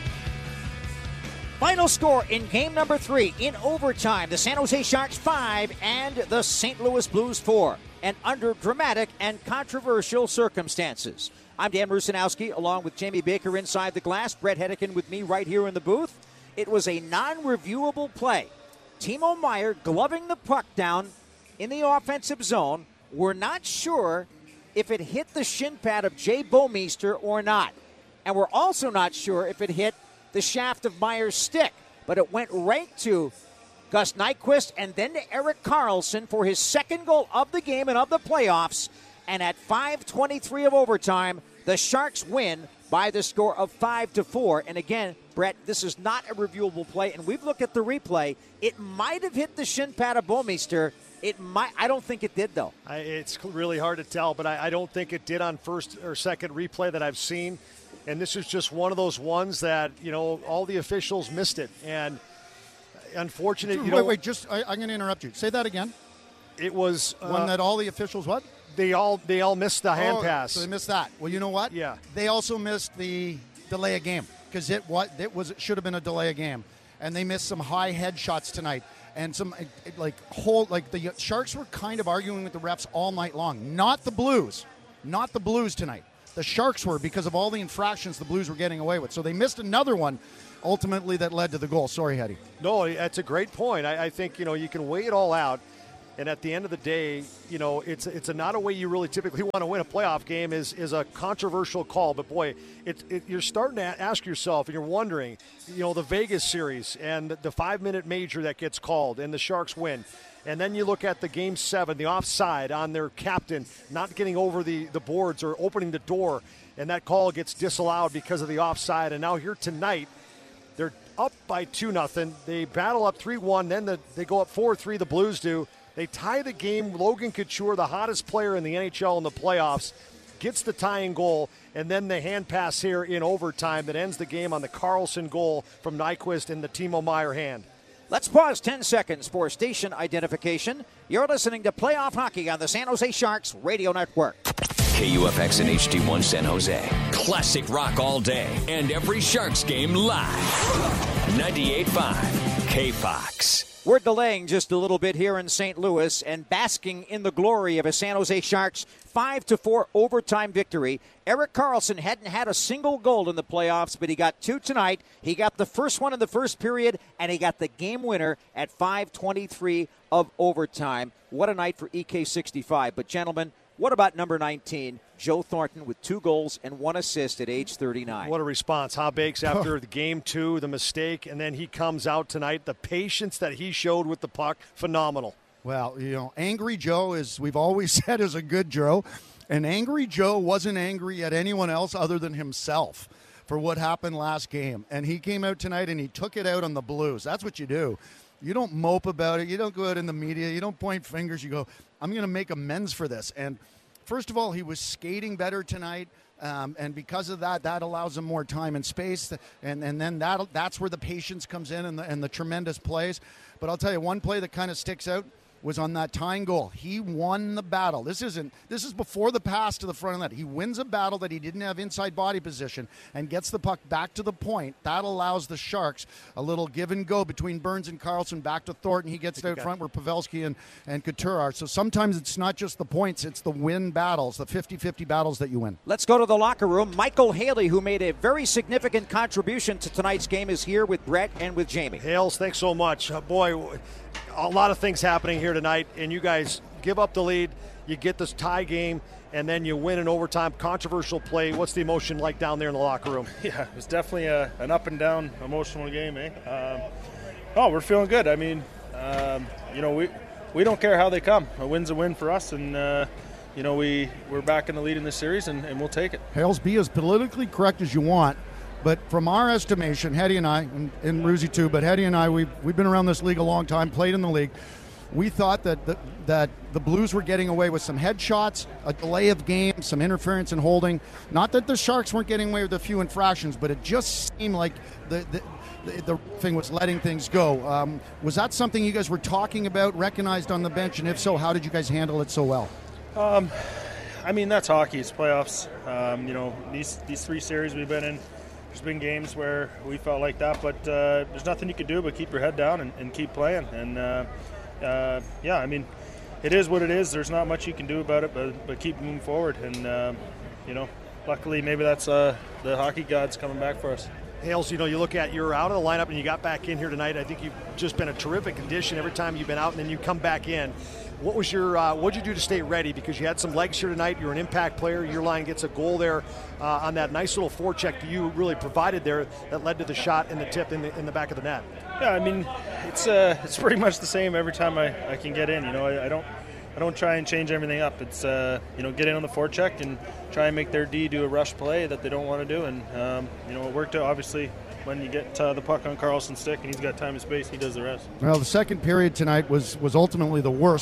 A: Final score in game number three in overtime. The San Jose Sharks five and the Saint Louis Blues four. And under dramatic and controversial circumstances. I'm Dan Rusanowski, along with Jamie Baker inside the glass. Brett Hedican with me right here in the booth. It was a non-reviewable play. Timo Meier gloving the puck down in the offensive zone. We're not sure if it hit the shin pad of Jay Bouwmeester or not. And we're also not sure if it hit the shaft of Meier's stick. But it went right to Gus Nyquist and then to Erik Karlsson for his second goal of the game and of the playoffs. And at five twenty-three of overtime, the Sharks win by the score of five to four. And again, Brett, this is not a reviewable play, and we've looked at the replay. It might have hit the shin pad of Bouwmeester. It might. I don't think it did, though.
C: I, it's really hard to tell, but I, I don't think it did on first or second replay that I've seen. And this is just one of those ones that, you know, all the officials missed it. And unfortunate, you
B: wait,
C: know.
B: Wait, just, I, I'm going to interrupt you. Say that again.
C: It was. Uh,
B: one that all the officials what?
C: they all they all missed the hand
B: oh,
C: pass.
B: So they missed that. Well, you know what?
C: Yeah.
B: They also missed the delay of game because it what it was it should have been a delay of game, and they missed some high head shots tonight and some like whole like the Sharks were kind of arguing with the refs all night long. Not the Blues, not the Blues tonight. The Sharks were because of all the infractions the Blues were getting away with. So they missed another one. Ultimately, that led to the goal. Sorry, Hetty.
C: No, that's a great point. I, I think, you know, you can weigh it all out. And at the end of the day, you know, it's it's a, not a way you really typically want to win a playoff game is is a controversial call. But, boy, it, it, you're starting to ask yourself and you're wondering, you know, the Vegas series and the five-minute major that gets called and the Sharks win. And then you look at the game seven, the offside on their captain not getting over the, the boards or opening the door, and that call gets disallowed because of the offside. And now here tonight, they're up by two nothing. They battle up three one. Then the, they go up four three, the Blues do. They tie the game. Logan Couture, the hottest player in the N H L in the playoffs, gets the tying goal. And then the hand pass here in overtime that ends the game on the Carlson goal from Nyquist in the Timo Meier hand.
A: Let's pause ten seconds for station identification. You're listening to Playoff Hockey on the San Jose Sharks Radio Network.
E: K U F X and H D one San Jose. Classic rock all day and every Sharks game live. ninety-eight point five K Fox.
A: We're delaying just a little bit here in Saint Louis and basking in the glory of a San Jose Sharks five to four overtime victory. Erik Karlsson hadn't had a single goal in the playoffs, but he got two tonight. He got the first one in the first period, and he got the game winner at five twenty-three of overtime. What a night for E K sixty-five. But, gentlemen, what about number nineteen, Joe Thornton, with two goals and one assist at age thirty-nine?
C: What a response. Ha Bakes after the game two, the mistake, and then he comes out tonight. The patience that he showed with the puck, phenomenal.
B: Well, you know, Angry Joe, is we've always said, is a good Joe. And Angry Joe wasn't angry at anyone else other than himself for what happened last game. And he came out tonight and he took it out on the Blues. That's what you do. You don't mope about it. You don't go out in the media. You don't point fingers. You go, I'm going to make amends for this. And first of all, he was skating better tonight. Um, and because of that, that allows him more time and space. And, and then that that's where the patience comes in and the, and the tremendous plays. But I'll tell you, one play that kind of sticks out was on that tying goal. He won the battle. This isn't. This is before the pass to the front of the net. He wins a battle that he didn't have inside body position and gets the puck back to the point. That allows the Sharks a little give and go between Burns and Karlsson back to Thornton. He gets it out front where Pavelski and, and Couture are. So sometimes it's not just the points, it's the win battles, the fifty-fifty battles that you win.
A: Let's go to the locker room. Michael Haley, who made a very significant contribution to tonight's game, is here with Brett and with Jamie.
C: Hales, thanks so much. Uh, boy, a lot of things happening here tonight, and you guys give up the lead, you get this tie game, and then you win in overtime. Controversial play. What's the emotion like down there in the locker room?
F: Yeah, it was definitely a, an up and down emotional game, eh? Um, oh, we're feeling good. I mean, um, you know, we we don't care how they come. A win's a win for us, and uh, you know, we we're back in the lead in this series, and, and we'll take it.
B: Hales, be as politically correct as you want. But from our estimation, Hetty and I, and, and Ruzi too, but Hetty and I, we've, we've been around this league a long time, played in the league. We thought that the, that the Blues were getting away with some headshots, a delay of game, some interference and holding. Not that the Sharks weren't getting away with a few infractions, but it just seemed like the the, the, the thing was letting things go. Um, was that something you guys were talking about, recognized on the bench? And if so, how did you guys handle it so well?
F: Um, I mean, that's hockey. It's playoffs. Um, you know, these these three series we've been in, there's been games where we felt like that, but uh, there's nothing you can do but keep your head down and, and keep playing. And, uh, uh, yeah, I mean, it is what it is. There's not much you can do about it, but, but keep moving forward. And, uh, you know, luckily maybe that's uh, the hockey gods coming back for us.
C: Hales, you know, you look at, you're out of the lineup and you got back in here tonight. I think you've just been a terrific addition every time you've been out, and then you come back in. What was your, uh, what did you do to stay ready? Because you had some legs here tonight. You're an impact player. Your line gets a goal there uh, on that nice little forecheck that you really provided there that led to the shot and the tip in the, in the back of the net.
F: Yeah, I mean, it's uh, it's pretty much the same every time I, I can get in. You know, I, I don't I don't try and change everything up. It's, uh, you know, get in on the forecheck and try and make their D do a rush play that they don't want to do. And, um, you know, it worked out, obviously. When you get uh, the puck on Karlsson's stick and he's got time and space, he does the rest.
B: Well, the second period tonight was, was ultimately the worst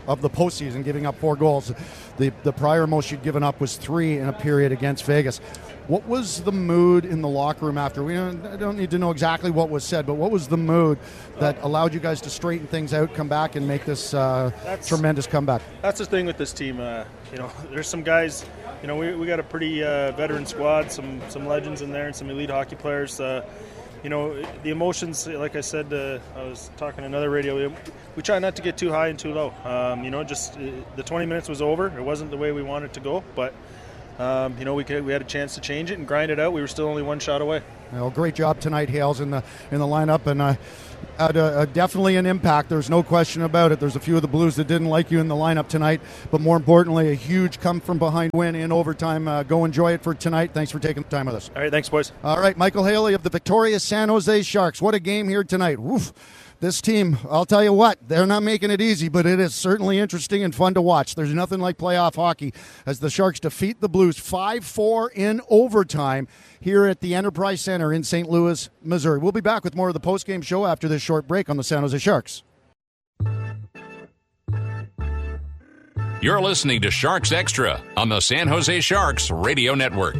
B: of the postseason, giving up four goals. The the prior most you'd given up was three in a period against Vegas. What was the mood in the locker room after? We don't, I don't need to know exactly what was said, but what was the mood that allowed you guys to straighten things out, come back, and make this uh, tremendous comeback?
F: That's the thing with this team. Uh, you know, there's some guys. You know, we we got a pretty uh, veteran squad, some some legends in there, and some elite hockey players. Uh, you know, the emotions. Like I said, uh, I was talking on another radio. We, we try not to get too high and too low. Um, you know, just uh, the twenty minutes was over. It wasn't the way we wanted it to go, but. Um, you know, we could, we had a chance to change it and grind it out. We were still only one shot away.
B: Well, great job tonight, Hales, in the in the lineup, and uh, had a, a definitely an impact. There's no question about it. There's a few of the Blues that didn't like you in the lineup tonight, but more importantly, a huge come-from-behind win in overtime. Uh, go enjoy it for tonight. Thanks for taking the time with us.
F: All right, thanks, boys.
B: All right, Michael Haley of the victorious San Jose Sharks. What a game here tonight. Woof. This team, I'll tell you what, they're not making it easy, but it is certainly interesting and fun to watch. There's nothing like playoff hockey as the Sharks defeat the Blues five four in overtime here at the Enterprise Center in Saint Louis, Missouri. We'll be back with more of the postgame show after this short break on the San Jose Sharks.
D: You're listening to Sharks Extra on the San Jose Sharks Radio Network.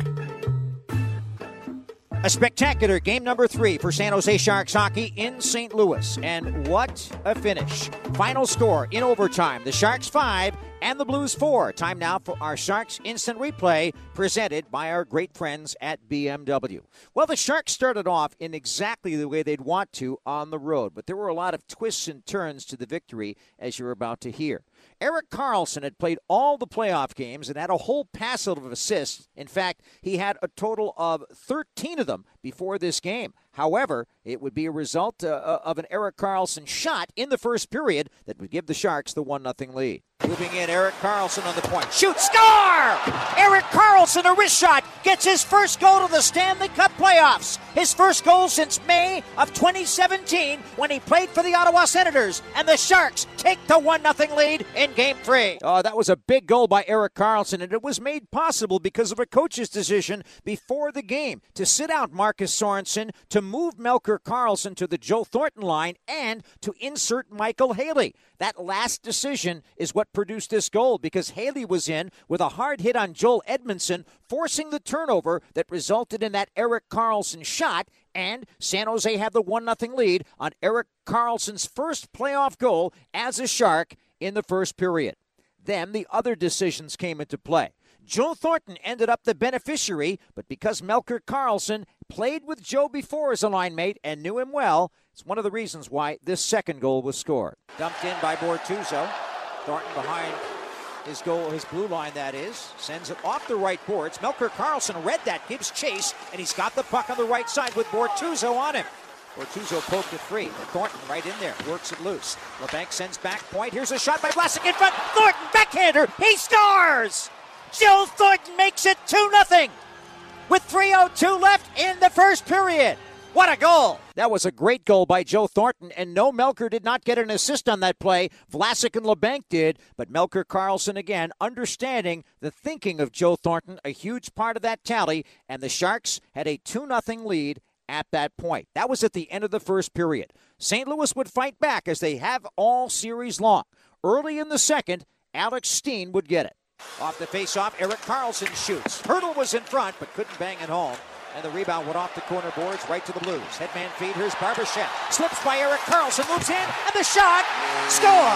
A: A spectacular game number three for San Jose Sharks hockey in Saint Louis. And what a finish. Final score in overtime. The Sharks five and the Blues four. Time now for our Sharks Instant Replay presented by our great friends at B M W. Well, the Sharks started off in exactly the way they'd want to on the road, but there were a lot of twists and turns to the victory, as you're about to hear. Erik Karlsson had played all the playoff games and had a whole passel of assists. In fact, he had a total of thirteen of them before this game. However, it would be a result uh, of an Erik Karlsson shot in the first period that would give the Sharks the one nothing lead. Moving in, Erik Karlsson on the point. Shoot, score! Erik Karlsson, a wrist shot, gets his first goal to the Stanley Cup playoffs. His first goal since May of twenty seventeen when he played for the Ottawa Senators. And the Sharks take the one nothing lead in Game three. Oh, that was a big goal by Erik Karlsson, and it was made possible because of a coach's decision before the game to sit out Marcus Sorensen, to move Melker Karlsson to the Joe Thornton line, and to insert Michael Haley. That last decision is what produced this goal because Haley was in with a hard hit on Joel Edmondson, forcing the turnover that resulted in that Erik Karlsson shot, and San Jose had the one nothing lead on Erik Karlsson's first playoff goal as a Shark in the first period. Then the other decisions came into play. Joe Thornton ended up the beneficiary, but because Melker Karlsson played with Joe before as a line mate and knew him well, it's one of the reasons why this second goal was scored. Dumped in by Bortuzzo. Thornton behind his goal, his blue line, that is. Sends it off the right boards. Melker Karlsson read that, gives chase, and he's got the puck on the right side with Bortuzzo on him. Bortuzzo poked it free, but Thornton right in there, works it loose. LeBanc sends back point. Here's a shot by Vlasic in front. Thornton, backhander, he scores! Joe Thornton makes it two nothing with three oh two left in the first period. What a goal! That was a great goal by Joe Thornton, and no, Melker did not get an assist on that play. Vlasic and LeBanc did, but Melker Karlsson again, understanding the thinking of Joe Thornton, a huge part of that tally, and the Sharks had a two nothing lead at that point. That was at the end of the first period. Saint Louis would fight back as they have all series long. Early in the second, Alex Steen would get it. Off the face-off, Erik Karlsson shoots. Hurdle was in front, but couldn't bang it home. And the rebound went off the corner boards right to the Blues. Headman feed, here's Barbashev. Slips by Erik Karlsson, moves in, and the shot, score!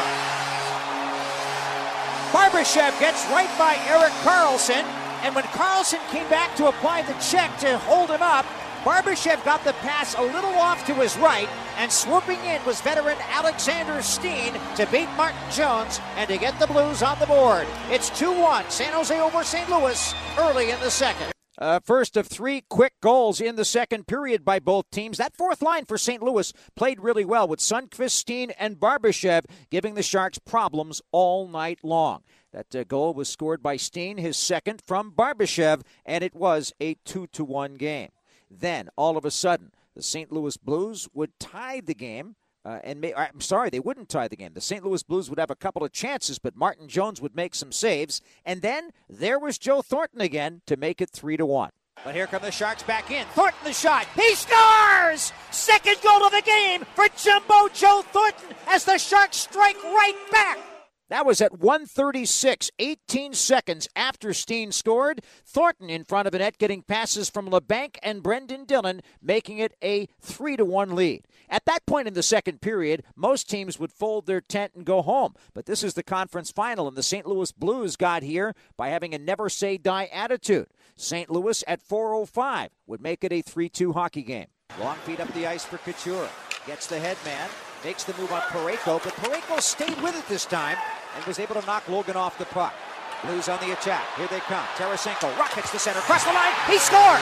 A: Barbashev gets right by Erik Karlsson, and when Karlsson came back to apply the check to hold him up, Barbashev got the pass a little off to his right, and swooping in was veteran Alexander Steen to beat Martin Jones and to get the Blues on the board. It's two one, San Jose over Saint Louis early in the second. Uh, first of three quick goals in the second period by both teams. That fourth line for Saint Louis played really well with Sundqvist, Steen, and Barbashev giving the Sharks problems all night long. That uh, goal was scored by Steen, his second from Barbashev, and it was a two to one game. Then, all of a sudden, the Saint Louis Blues would tie the game. Uh, and may, I'm sorry, they wouldn't tie the game. The Saint Louis Blues would have a couple of chances, but Martin Jones would make some saves. And then there was Joe Thornton again to make it three to one. But here come the Sharks back in. Thornton the shot. He scores! Second goal of the game for Jumbo Joe Thornton as the Sharks strike right back. That was at one thirty-six, eighteen seconds after Steen scored. Thornton in front of the net getting passes from LeBanc and Brendan Dillon, making it a three to one lead. At that point in the second period, most teams would fold their tent and go home. But this is the conference final, and the Saint Louis Blues got here by having a never-say-die attitude. Saint Louis at four oh five would make it a three two hockey game. Long feed up the ice for Couture. Gets the head man. Makes the move on Parayko, but Parayko stayed with it this time and was able to knock Logan off the puck. Blues on the attack. Here they come. Tarasenko rockets the center. Across the line. He scores!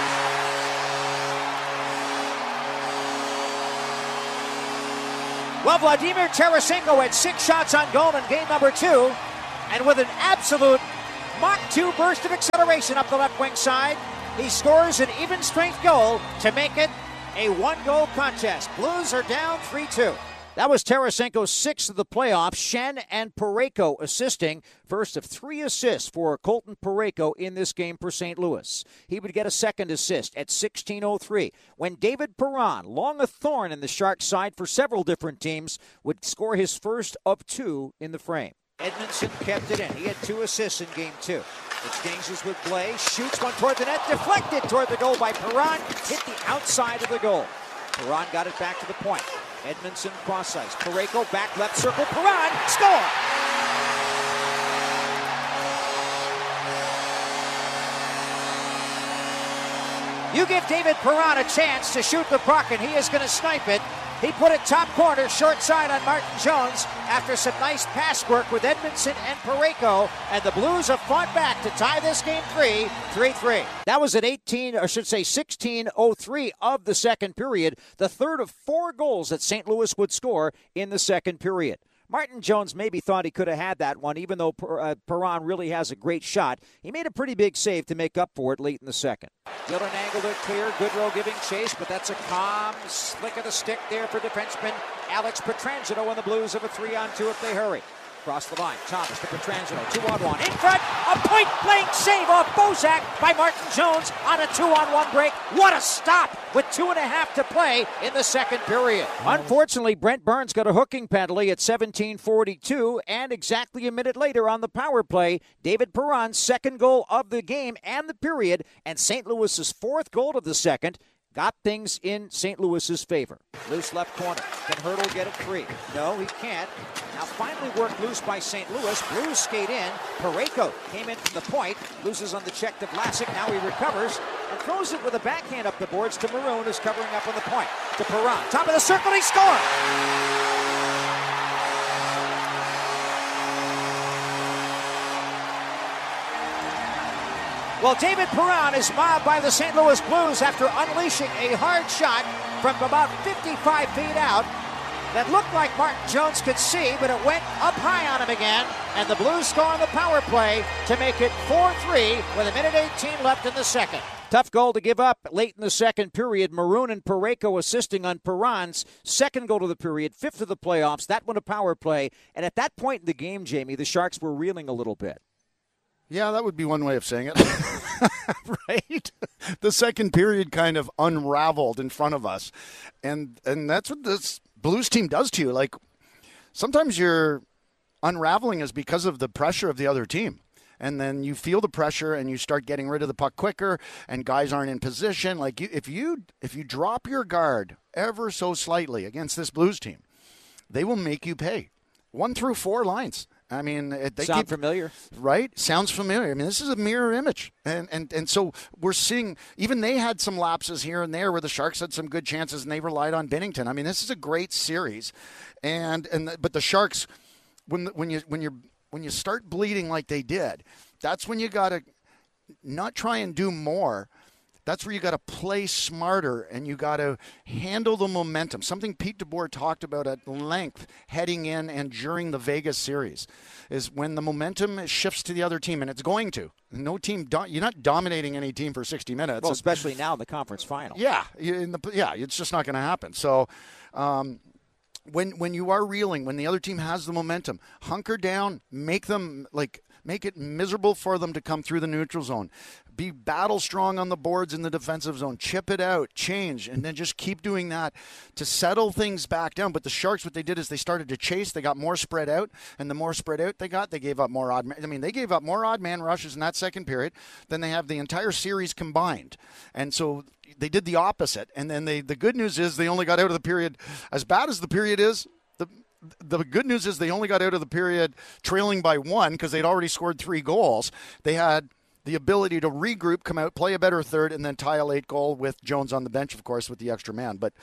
A: Well, Vladimir Tarasenko had six shots on goal in game number two, and with an absolute Mach two burst of acceleration up the left wing side, he scores an even strength goal to make it a one-goal contest. Blues are down three two. That was Tarasenko's sixth of the playoffs. Schenn and Parayko assisting. First of three assists for Colton Parayko in this game for Saint Louis. He would get a second assist at sixteen oh three when David Perron, long a thorn in the Sharks' side for several different teams, would score his first of two in the frame. Edmondson kept it in. He had two assists in game two. Exchanges with Blais, shoots one toward the net, deflected toward the goal by Perron, hit the outside of the goal. Perron got it back to the point. Edmondson cross ice. Parayko back left circle. Perron score! You give David Perron a chance to shoot the puck, and he is going to snipe it. He put it top corner, short side on Martin Jones after some nice pass work with Edmondson and Parayko, and the Blues have fought back to tie this game three, three three. That was at eighteen, or I should say sixteen oh three of the second period, the third of four goals that Saint Louis would score in the second period. Martin Jones maybe thought he could have had that one, even though per, uh, Perron really has a great shot. He made a pretty big save to make up for it late in the second. Dillon angled it clear. Goodrow giving chase, but that's a calm slick of the stick there for defenseman Alex Pietrangelo, and the Blues have a three-on-two if they hurry. Across the line, Thomas to Pietrangelo, two-on-one. In front, a point-blank save off Bozak by Martin Jones on a two-on-one break. What a stop with two and a half to play in the second period. Unfortunately, Brent Burns got a hooking penalty at seventeen forty-two, and exactly a minute later on the power play, David Perron's second goal of the game and the period, and Saint Louis's fourth goal of the second, got things in Saint Louis's favor. Loose left corner. Can Hertl get it free? No, he can't. Now finally worked loose by Saint Louis. Blues skate in. Parayko came in from the point. Loses on the check to Vlasic. Now he recovers and throws it with a backhand up the boards to Maroon, who's covering up on the point. To Perron. Top of the circle. He scores! Well, David Perron is mobbed by the Saint Louis Blues after unleashing a hard shot from about fifty-five feet out that looked like Martin Jones could see, but it went up high on him again, and the Blues score on the power play to make it four three with a minute eighteen left in the second. Tough goal to give up late in the second period. Maroon and Parayko assisting on Perron's second goal of the period, fifth of the playoffs. That one a power play, and at that point in the game, Jamie, the Sharks were reeling a little bit.
B: Yeah, that would be one way of saying it. Right? The second period kind of unraveled in front of us. And and that's what this Blues team does to you. Like, sometimes your unraveling is because of the pressure of the other team. And then you feel the pressure and you start getting rid of the puck quicker, and guys aren't in position. Like, you, if you if you drop your guard ever so slightly against this Blues team, they will make you pay. One through four lines. I mean, they
A: sound
B: keep,
A: familiar,
B: right? Sounds familiar. I mean, this is a mirror image, and and and so we're seeing. Even they had some lapses here and there where the Sharks had some good chances, and they relied on Binnington. I mean, this is a great series, and and but the Sharks, when when you when you when you start bleeding like they did, that's when you got to not try and do more. That's where you got to play smarter, and you got to handle the momentum. Something Pete DeBoer talked about at length heading in and during the Vegas series is when the momentum shifts to the other team, and it's going to. No team, do- you're not dominating any team for sixty minutes.
A: Well, especially now in the conference final.
B: Yeah, in the, yeah, it's just not going to happen. So, um, when when you are reeling, when the other team has the momentum, hunker down, make them like Make it miserable for them to come through the neutral zone. Be battle strong on the boards in the defensive zone. Chip it out, change, and then just keep doing that to settle things back down. But the Sharks, what they did is they started to chase. They got more spread out, and the more spread out they got, they gave up more odd man. I mean, they gave up more odd man rushes in that second period than they have the entire series combined. And so they did the opposite. And then they the good news is they only got out of the period, as bad as the period is, the The good news is they only got out of the period trailing by one because they'd already scored three goals. They had the ability to regroup, come out, play a better third, and then tie a late goal with Jones on the bench, of course, with the extra man. But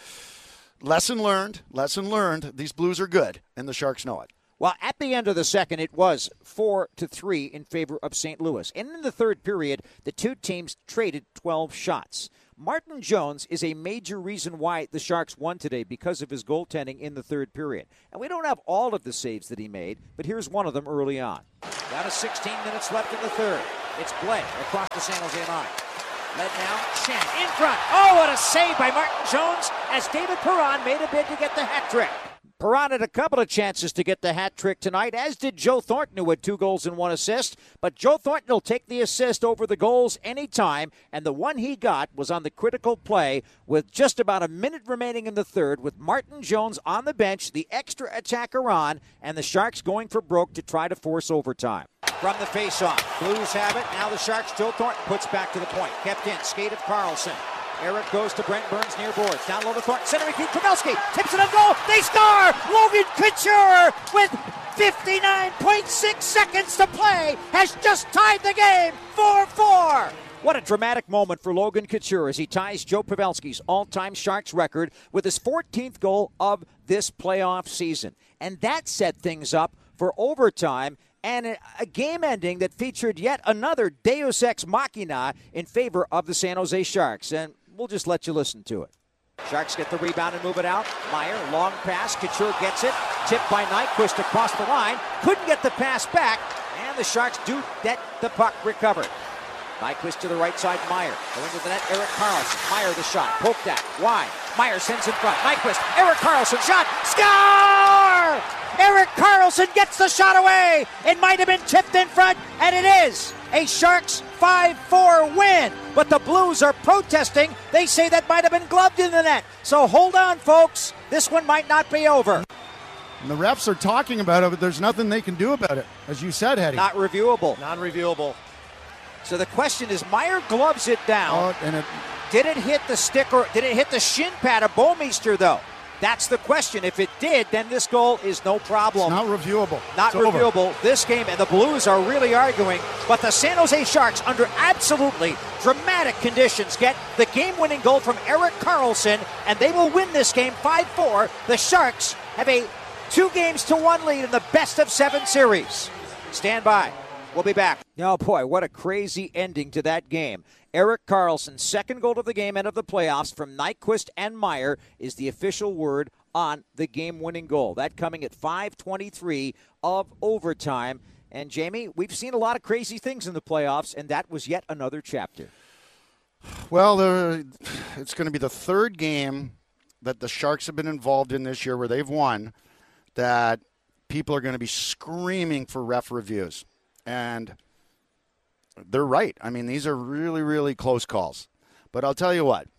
B: lesson learned, lesson learned. These Blues are good, and the Sharks know it.
A: Well, at the end of the second, it was four to three in favor of Saint Louis. And in the third period, the two teams traded twelve shots. Martin Jones is a major reason why the Sharks won today because of his goaltending in the third period. And we don't have all of the saves that he made, but here's one of them early on. Down to sixteen minutes left in the third. It's Blais across the San Jose line. Led now, Shen in front. Oh, what a save by Martin Jones as David Perron made a bid to get the hat trick. Perron had a couple of chances to get the hat trick tonight, as did Joe Thornton, who had two goals and one assist. But Joe Thornton will take the assist over the goals anytime, and the one he got was on the critical play with just about a minute remaining in the third, with Martin Jones on the bench, the extra attacker on, and the Sharks going for broke to try to force overtime. From the faceoff, Blues have it. Now the Sharks, Joe Thornton puts back to the point. Kept in, skate of Carlson. Eric goes to Brent Burns near boards. Down low to Thornton. Centering feed. Pavelski tips it on goal. They score! Logan Couture with fifty-nine point six seconds to play has just tied the game four four. What a dramatic moment for Logan Couture as he ties Joe Pavelski's all-time Sharks record with his fourteenth goal of this playoff season. And that set things up for overtime and a game ending that featured yet another Deus Ex Machina in favor of the San Jose Sharks. And we'll just let you listen to it. Sharks get the rebound and move it out. Meyer, long pass. Couture gets it. Tipped by Nyquist across the line. Couldn't get the pass back. And the Sharks do get the puck recovered. Nyquist to the right side. Meyer going to the net. Erik Karlsson. Meyer the shot. Poked at. Wide. Meyer sends in front. Nyquist. Erik Karlsson shot. Score! Erik Karlsson gets the shot away. It might have been tipped in front, and it is a Sharks five four win. But the Blues are protesting. They say that might have been gloved in the net. So hold on, folks. This one might not be over.
B: And the refs are talking about it, but there's nothing they can do about it, as you said, Hetty.
A: Not reviewable.
C: Non-reviewable.
A: So the question is, Meyer gloves it down.
B: Oh, and it,
A: did it hit the stick or did it hit the shin pad of Bouwmeester, though? That's the question. If it did, then this goal is no problem.
B: It's not reviewable.
A: Not
B: it's
A: reviewable.
B: Over.
A: This game, and the Blues are really arguing, but the San Jose Sharks, under absolutely dramatic conditions, get the game-winning goal from Erik Karlsson, and they will win this game five four. The Sharks have a two games to one lead in the best of seven series. Stand by. We'll be back. Oh, boy, what a crazy ending to that game. Erik Karlsson's second goal of the game and of the playoffs from Nyquist and Meyer is the official word on the game-winning goal. That coming at five twenty-three of overtime. And, Jamie, we've seen a lot of crazy things in the playoffs, and that was yet another chapter.
B: Well, uh, it's going to be the third game that the Sharks have been involved in this year where they've won that people are going to be screaming for ref reviews. And they're right. I mean, these are really, really close calls. But I'll tell you what.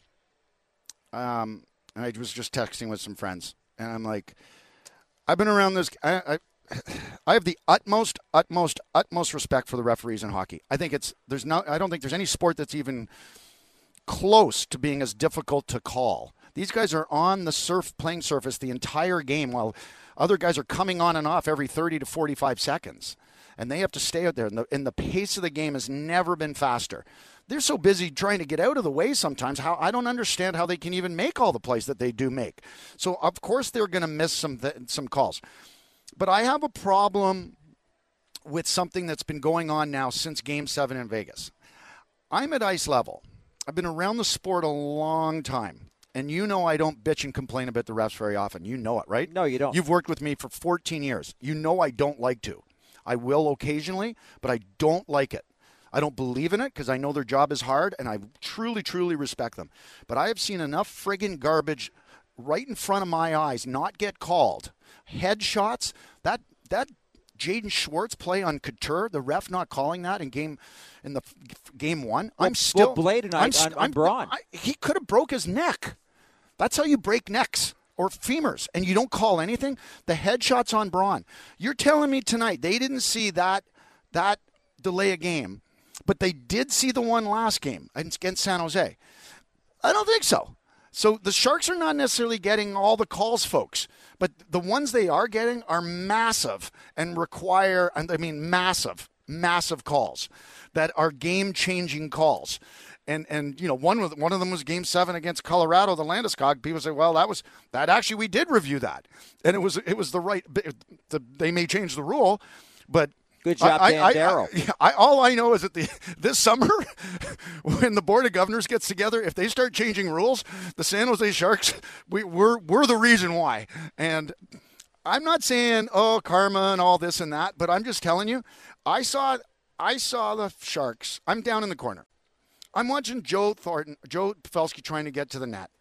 B: Um, I was just texting with some friends, and I'm like, I've been around this. I, I, I have the utmost, utmost, utmost respect for the referees in hockey. I think it's there's no. I don't think there's any sport that's even close to being as difficult to call. These guys are on the surf playing surface the entire game, while other guys are coming on and off every thirty to forty-five seconds. And they have to stay out there. And the, and the pace of the game has never been faster. They're so busy trying to get out of the way sometimes. How I don't understand how they can even make all the plays that they do make. So, of course, they're going to miss some th- some calls. But I have a problem with something that's been going on now since Game seven in Vegas. I'm at ice level. I've been around the sport a long time. And you know I don't bitch and complain about the refs very often. You know it, right?
A: No, you don't.
B: You've worked with me for fourteen years. You know I don't like to. I will occasionally, but I don't like it. I don't believe in it because I know their job is hard, and I truly, truly respect them. But I have seen enough friggin' garbage right in front of my eyes not get called. Headshots, that that Jaden Schwartz play on Couture, the ref not calling that in game in the game one.
A: Well,
B: I'm still
A: well, Blade and I,
B: I'm,
A: on, on
B: I'm,
A: Braun.
B: I, he could have broke his neck. That's how you break necks or femurs, and you don't call anything. The headshot's on Braun. You're telling me tonight they didn't see that that delay a game, but they did see the one last game against San Jose. I don't think so. So the Sharks are not necessarily getting all the calls, folks, but the ones they are getting are massive and require, I mean, massive, massive calls that are game-changing calls. And, and you know, one with one of them was Game Seven against Colorado, the Landeskog. People say, well, that was that actually we did review that, and it was it was the right. The, they may change the rule, but
A: good job,
B: I,
A: Dan
B: I,
A: Darrow.
B: I, I, all I know is that the this summer, when the Board of Governors gets together, if they start changing rules, the San Jose Sharks, we, we're we're the reason why. And I'm not saying oh karma and all this and that, but I'm just telling you, I saw I saw the Sharks. I'm down in the corner. I'm watching Joe Thornton, Joe Pavelski trying to get to the net,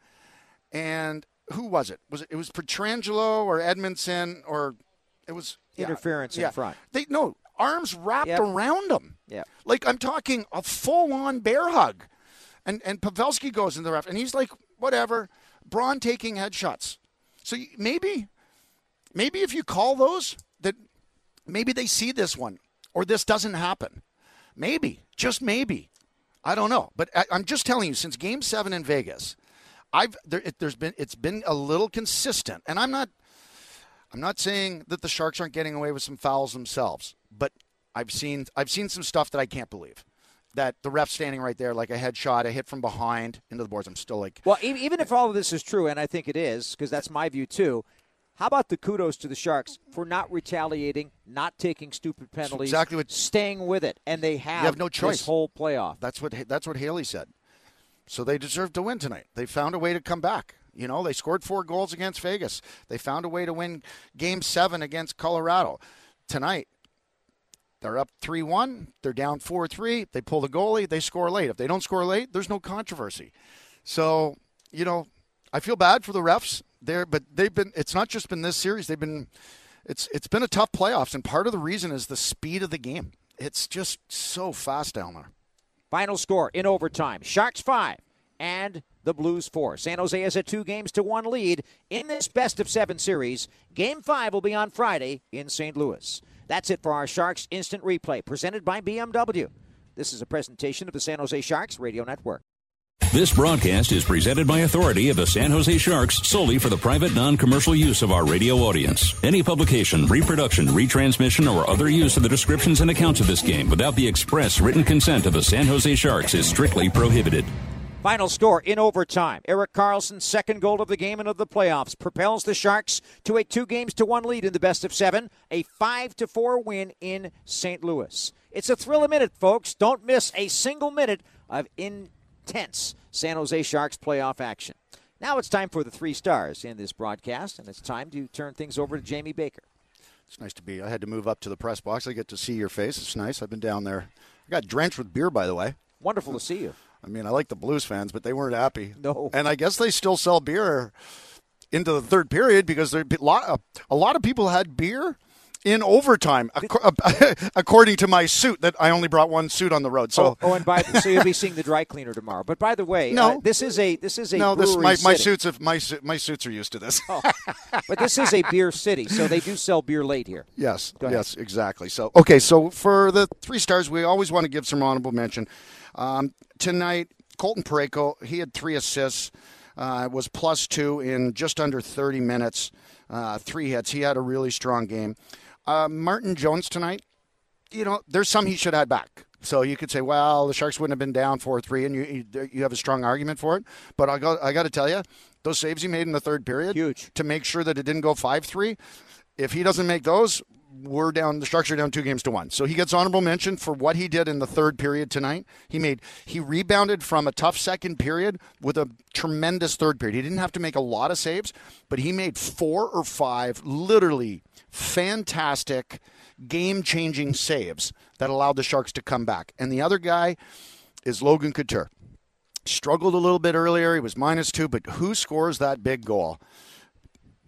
B: and who was it? Was it it was Pietrangelo or Edmondson or it was yeah,
A: interference
B: yeah.
A: in front?
B: They no arms wrapped
A: yep.
B: around him.
A: Yeah,
B: like I'm talking a full-on bear hug, and and Pavelski goes in the ref, and he's like, whatever. Braun taking headshots. So maybe, maybe if you call those, that maybe they see this one or this doesn't happen. Maybe, just maybe. I don't know, but I, I'm just telling you. Since Game Seven in Vegas, I've there, it, there's been it's been a little consistent, and I'm not I'm not saying that the Sharks aren't getting away with some fouls themselves, but I've seen I've seen some stuff that I can't believe. That the ref standing right there, like a headshot, a hit from behind into the boards. I'm still like,
A: well, even if all of this is true, and I think it is, because that's my view too. How about the kudos to the Sharks for not retaliating, not taking stupid penalties,
B: exactly what,
A: staying with it, and they have,
B: you have no choice.
A: This whole playoff.
B: That's what that's what Haley said. So they deserve to win tonight. They found a way to come back. You know, they scored four goals against Vegas. They found a way to win Game Seven against Colorado. Tonight, they're up three one. They're down four three. They pull the goalie. They score late. If they don't score late, there's no controversy. So, you know, I feel bad for the refs there, but they've been, it's not just been this series. They've been, it's it's been a tough playoffs, and part of the reason is the speed of the game. It's just so fast down there.
A: Final score in overtime. Sharks five and the Blues four. San Jose has a two games to one lead in this best of seven series. Game five will be on Friday in Saint Louis. That's it for our Sharks Instant Replay, presented by B M W. This is a presentation of the San Jose Sharks Radio Network.
D: This broadcast is presented by authority of the San Jose Sharks solely for the private non-commercial use of our radio audience. Any publication, reproduction, retransmission, or other use of the descriptions and accounts of this game without the express written consent of the San Jose Sharks is strictly prohibited.
A: Final score in overtime. Erik Karlsson's second goal of the game and of the playoffs propels the Sharks to a two games to one lead in the best of seven, a five to four win in Saint Louis. It's a thrill a minute, folks. Don't miss a single minute of intense San Jose Sharks playoff action. Now it's time for the three stars in this broadcast, and it's time to turn things over to Jamie Baker.
B: It's nice to be. I had to move up to the press box. I get to see your face. It's nice. I've been down there. I got drenched with beer, by the way.
A: Wonderful to see you.
B: I mean, I like the Blues fans, but they weren't happy.
A: No.
B: And I guess they still sell beer into the third period because there a lot, a lot of people had beer in overtime, according to my suit. That I only brought one suit on the road. So,
A: oh, oh and by the, so you'll be seeing the dry cleaner tomorrow. But by the way,
B: no,
A: uh, this is a this is a
B: no. This
A: brewery
B: my my
A: city.
B: suits have, my my suits are used to this.
A: Oh. But this is a beer city, so they do sell beer late here.
B: Yes, yes, exactly. So okay, so for the three stars, we always want to give some honorable mention. Um, tonight, Colton Parayko, he had three assists, uh, was plus two in just under thirty minutes, uh, three hits. He had a really strong game. Uh, Martin Jones tonight, you know, there's some he should have had back. So you could say, well, the Sharks wouldn't have been down four three, and you you have a strong argument for it. But I got I got to tell you, those saves he made in the third period,
A: huge,
B: to make sure that it didn't go five three. If he doesn't make those, we're down. The Sharks are down two games to one. So he gets honorable mention for what he did in the third period tonight. He made he rebounded from a tough second period with a tremendous third period. He didn't have to make a lot of saves, but he made four or five literally fantastic, game-changing saves that allowed the Sharks to come back. And the other guy is Logan Couture. Struggled a little bit earlier. He was minus two, but who scores that big goal?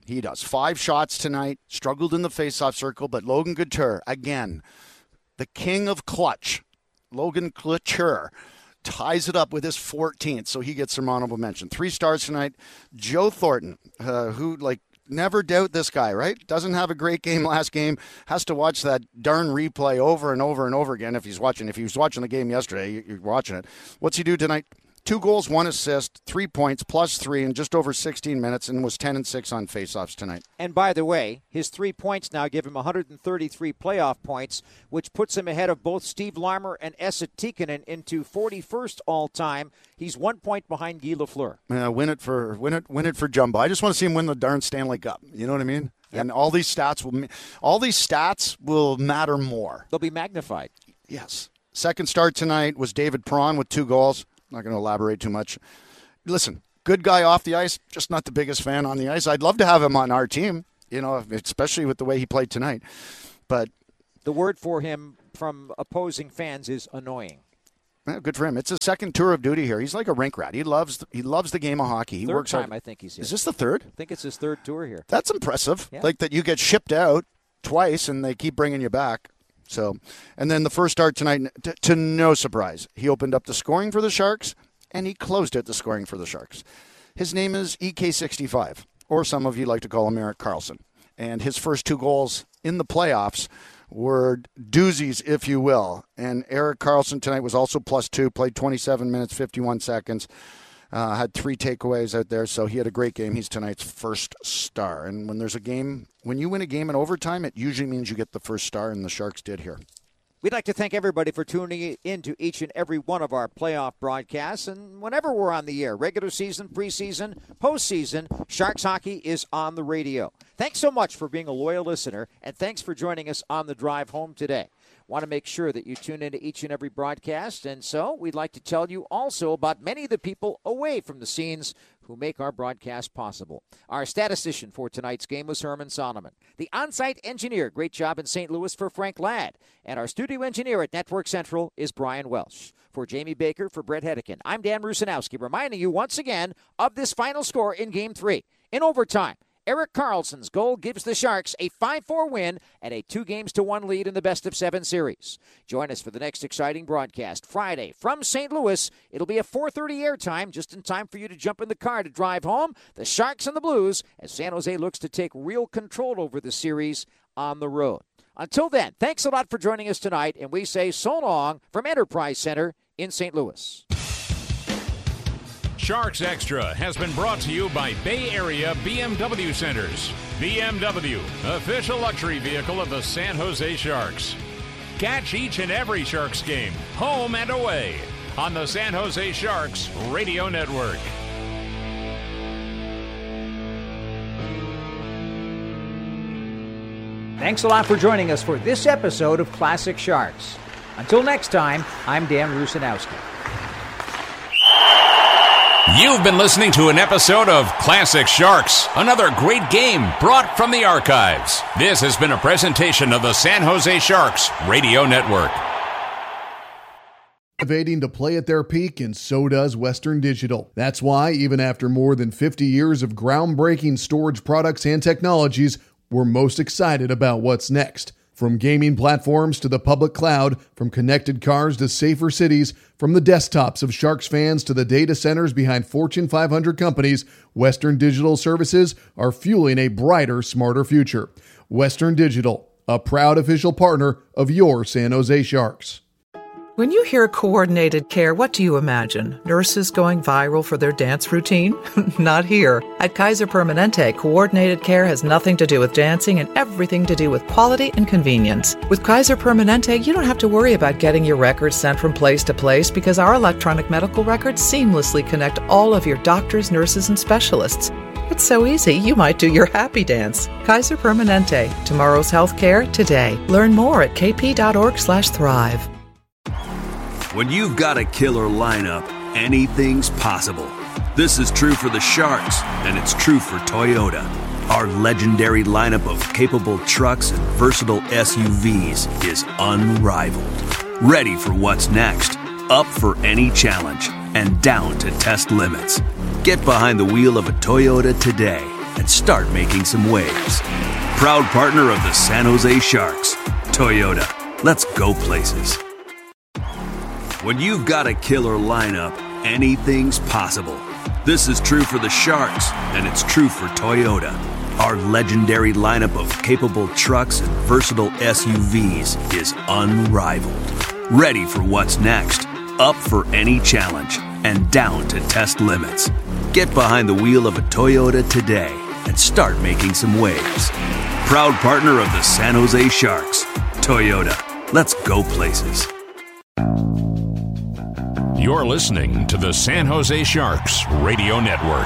B: He does. Five shots tonight, struggled in the faceoff circle, but Logan Couture, again, the king of clutch, Logan Couture, ties it up with his fourteenth, so he gets some honorable mention. Three stars tonight. Joe Thornton, uh, who, like, never doubt this guy, right? Doesn't have a great game last game. Has to watch that darn replay over and over and over again if he's watching. If he was watching the game yesterday, you're watching it. What's he do tonight? Two goals, one assist, three points, plus three in just over sixteen minutes, and was ten and six on faceoffs tonight.
A: And by the way, his three points now give him one hundred thirty-three playoff points, which puts him ahead of both Steve Larmer and Esa Tikkanen into forty-first all-time. He's one point behind Guy Lafleur.
B: Uh, win it for win it win it for Jumbo. I just want to see him win the darn Stanley Cup. You know what I mean? Yep. And all these stats will all these stats will matter more.
A: They'll be magnified.
B: Yes. Second start tonight was David Perron with two goals. Not going to elaborate too much. Listen, good guy off the ice, just not the biggest fan on the ice. I'd love to have him on our team, you know, especially with the way he played tonight. But
A: the word for him from opposing fans is annoying.
B: Yeah, good for him. It's his second tour of duty here. He's like a rink rat. He loves the, he loves the game of hockey. He
A: third
B: works
A: time
B: hard.
A: I think he's here.
B: Is this the third?
A: I think it's his third tour here.
B: That's impressive.
A: Yeah.
B: Like that you get shipped out twice and they keep bringing you back. So, and then the first start tonight, to, to no surprise, he opened up the scoring for the Sharks, and he closed it the scoring for the Sharks. His name is E K sixty-five, or some of you like to call him Erik Karlsson. And his first two goals in the playoffs were doozies, if you will. And Erik Karlsson tonight was also plus two, played twenty-seven minutes, fifty-one seconds, uh, had three takeaways out there, so he had a great game. He's tonight's first star. And when there's a game, when you win a game in overtime, it usually means you get the first star, and the Sharks did here.
A: We'd like to thank everybody for tuning in to each and every one of our playoff broadcasts. And whenever we're on the air, regular season, preseason, postseason, Sharks Hockey is on the radio. Thanks so much for being a loyal listener, and thanks for joining us on the drive home today. Want to make sure that you tune into each and every broadcast, and so we'd like to tell you also about many of the people away from the scenes who make our broadcast possible. Our statistician for tonight's game was Herman Solomon. The on-site engineer, great job in Saint Louis for Frank Ladd. And our studio engineer at Network Central is Brian Welsh. For Jamie Baker, for Brett Hedican, I'm Dan Rusanowski, reminding you once again of this final score in Game three. In overtime, Erik Karlsson's goal gives the Sharks a five four win and a two games to one lead in the best of seven series. Join us for the next exciting broadcast Friday from Saint Louis. It'll be a four thirty airtime, just in time for you to jump in the car to drive home. The Sharks and the Blues, as San Jose looks to take real control over the series on the road. Until then, thanks a lot for joining us tonight, and we say so long from Enterprise Center in Saint Louis.
D: Sharks Extra has been brought to you by Bay Area B M W Centers. B M W, official luxury vehicle of the San Jose Sharks. Catch each and every Sharks game, home and away, on the San Jose Sharks Radio Network.
A: Thanks a lot for joining us for this episode of Classic Sharks. Until next time, I'm Dan Rusanowski.
D: You've been listening to an episode of Classic Sharks, another great game brought from the archives. This has been a presentation of the San Jose Sharks Radio Network.
G: Innovating to play at their peak, and so does Western Digital. That's why, even after more than fifty years of groundbreaking storage products and technologies, we're most excited about what's next. From gaming platforms to the public cloud, from connected cars to safer cities, from the desktops of Sharks fans to the data centers behind Fortune five hundred companies, Western Digital services are fueling a brighter, smarter future. Western Digital, a proud official partner of your San Jose Sharks.
H: When you hear coordinated care, what do you imagine? Nurses going viral for their dance routine? Not here. At Kaiser Permanente, coordinated care has nothing to do with dancing and everything to do with quality and convenience. With Kaiser Permanente, you don't have to worry about getting your records sent from place to place because our electronic medical records seamlessly connect all of your doctors, nurses, and specialists. It's so easy, you might do your happy dance. Kaiser Permanente, tomorrow's healthcare today. Learn more at kp.org slash thrive.
I: When you've got a killer lineup, anything's possible. This is true for the Sharks, and it's true for Toyota. Our legendary lineup of capable trucks and versatile S U Vs is unrivaled. Ready for what's next, up for any challenge, and down to test limits. Get behind the wheel of a Toyota today and start making some waves. Proud partner of the San Jose Sharks, Toyota. Let's go places. When you've got a killer lineup, anything's possible. This is true for the Sharks, and it's true for Toyota. Our legendary lineup of capable trucks and versatile S U Vs is unrivaled. Ready for what's next, up for any challenge, and down to test limits. Get behind the wheel of a Toyota today and start making some waves. Proud partner of the San Jose Sharks, Toyota. Let's go places.
D: You're listening to the San Jose Sharks Radio Network.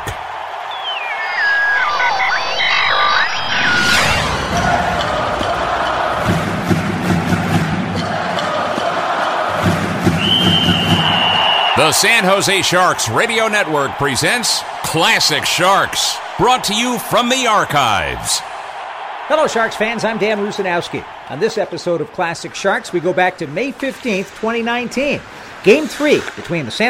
D: The San Jose Sharks Radio Network presents Classic Sharks, brought to you from the archives.
J: Hello, Sharks fans. I'm Dan Rusanowski. On this episode of Classic Sharks, we go back to May fifteenth, twenty nineteen. Game three between the San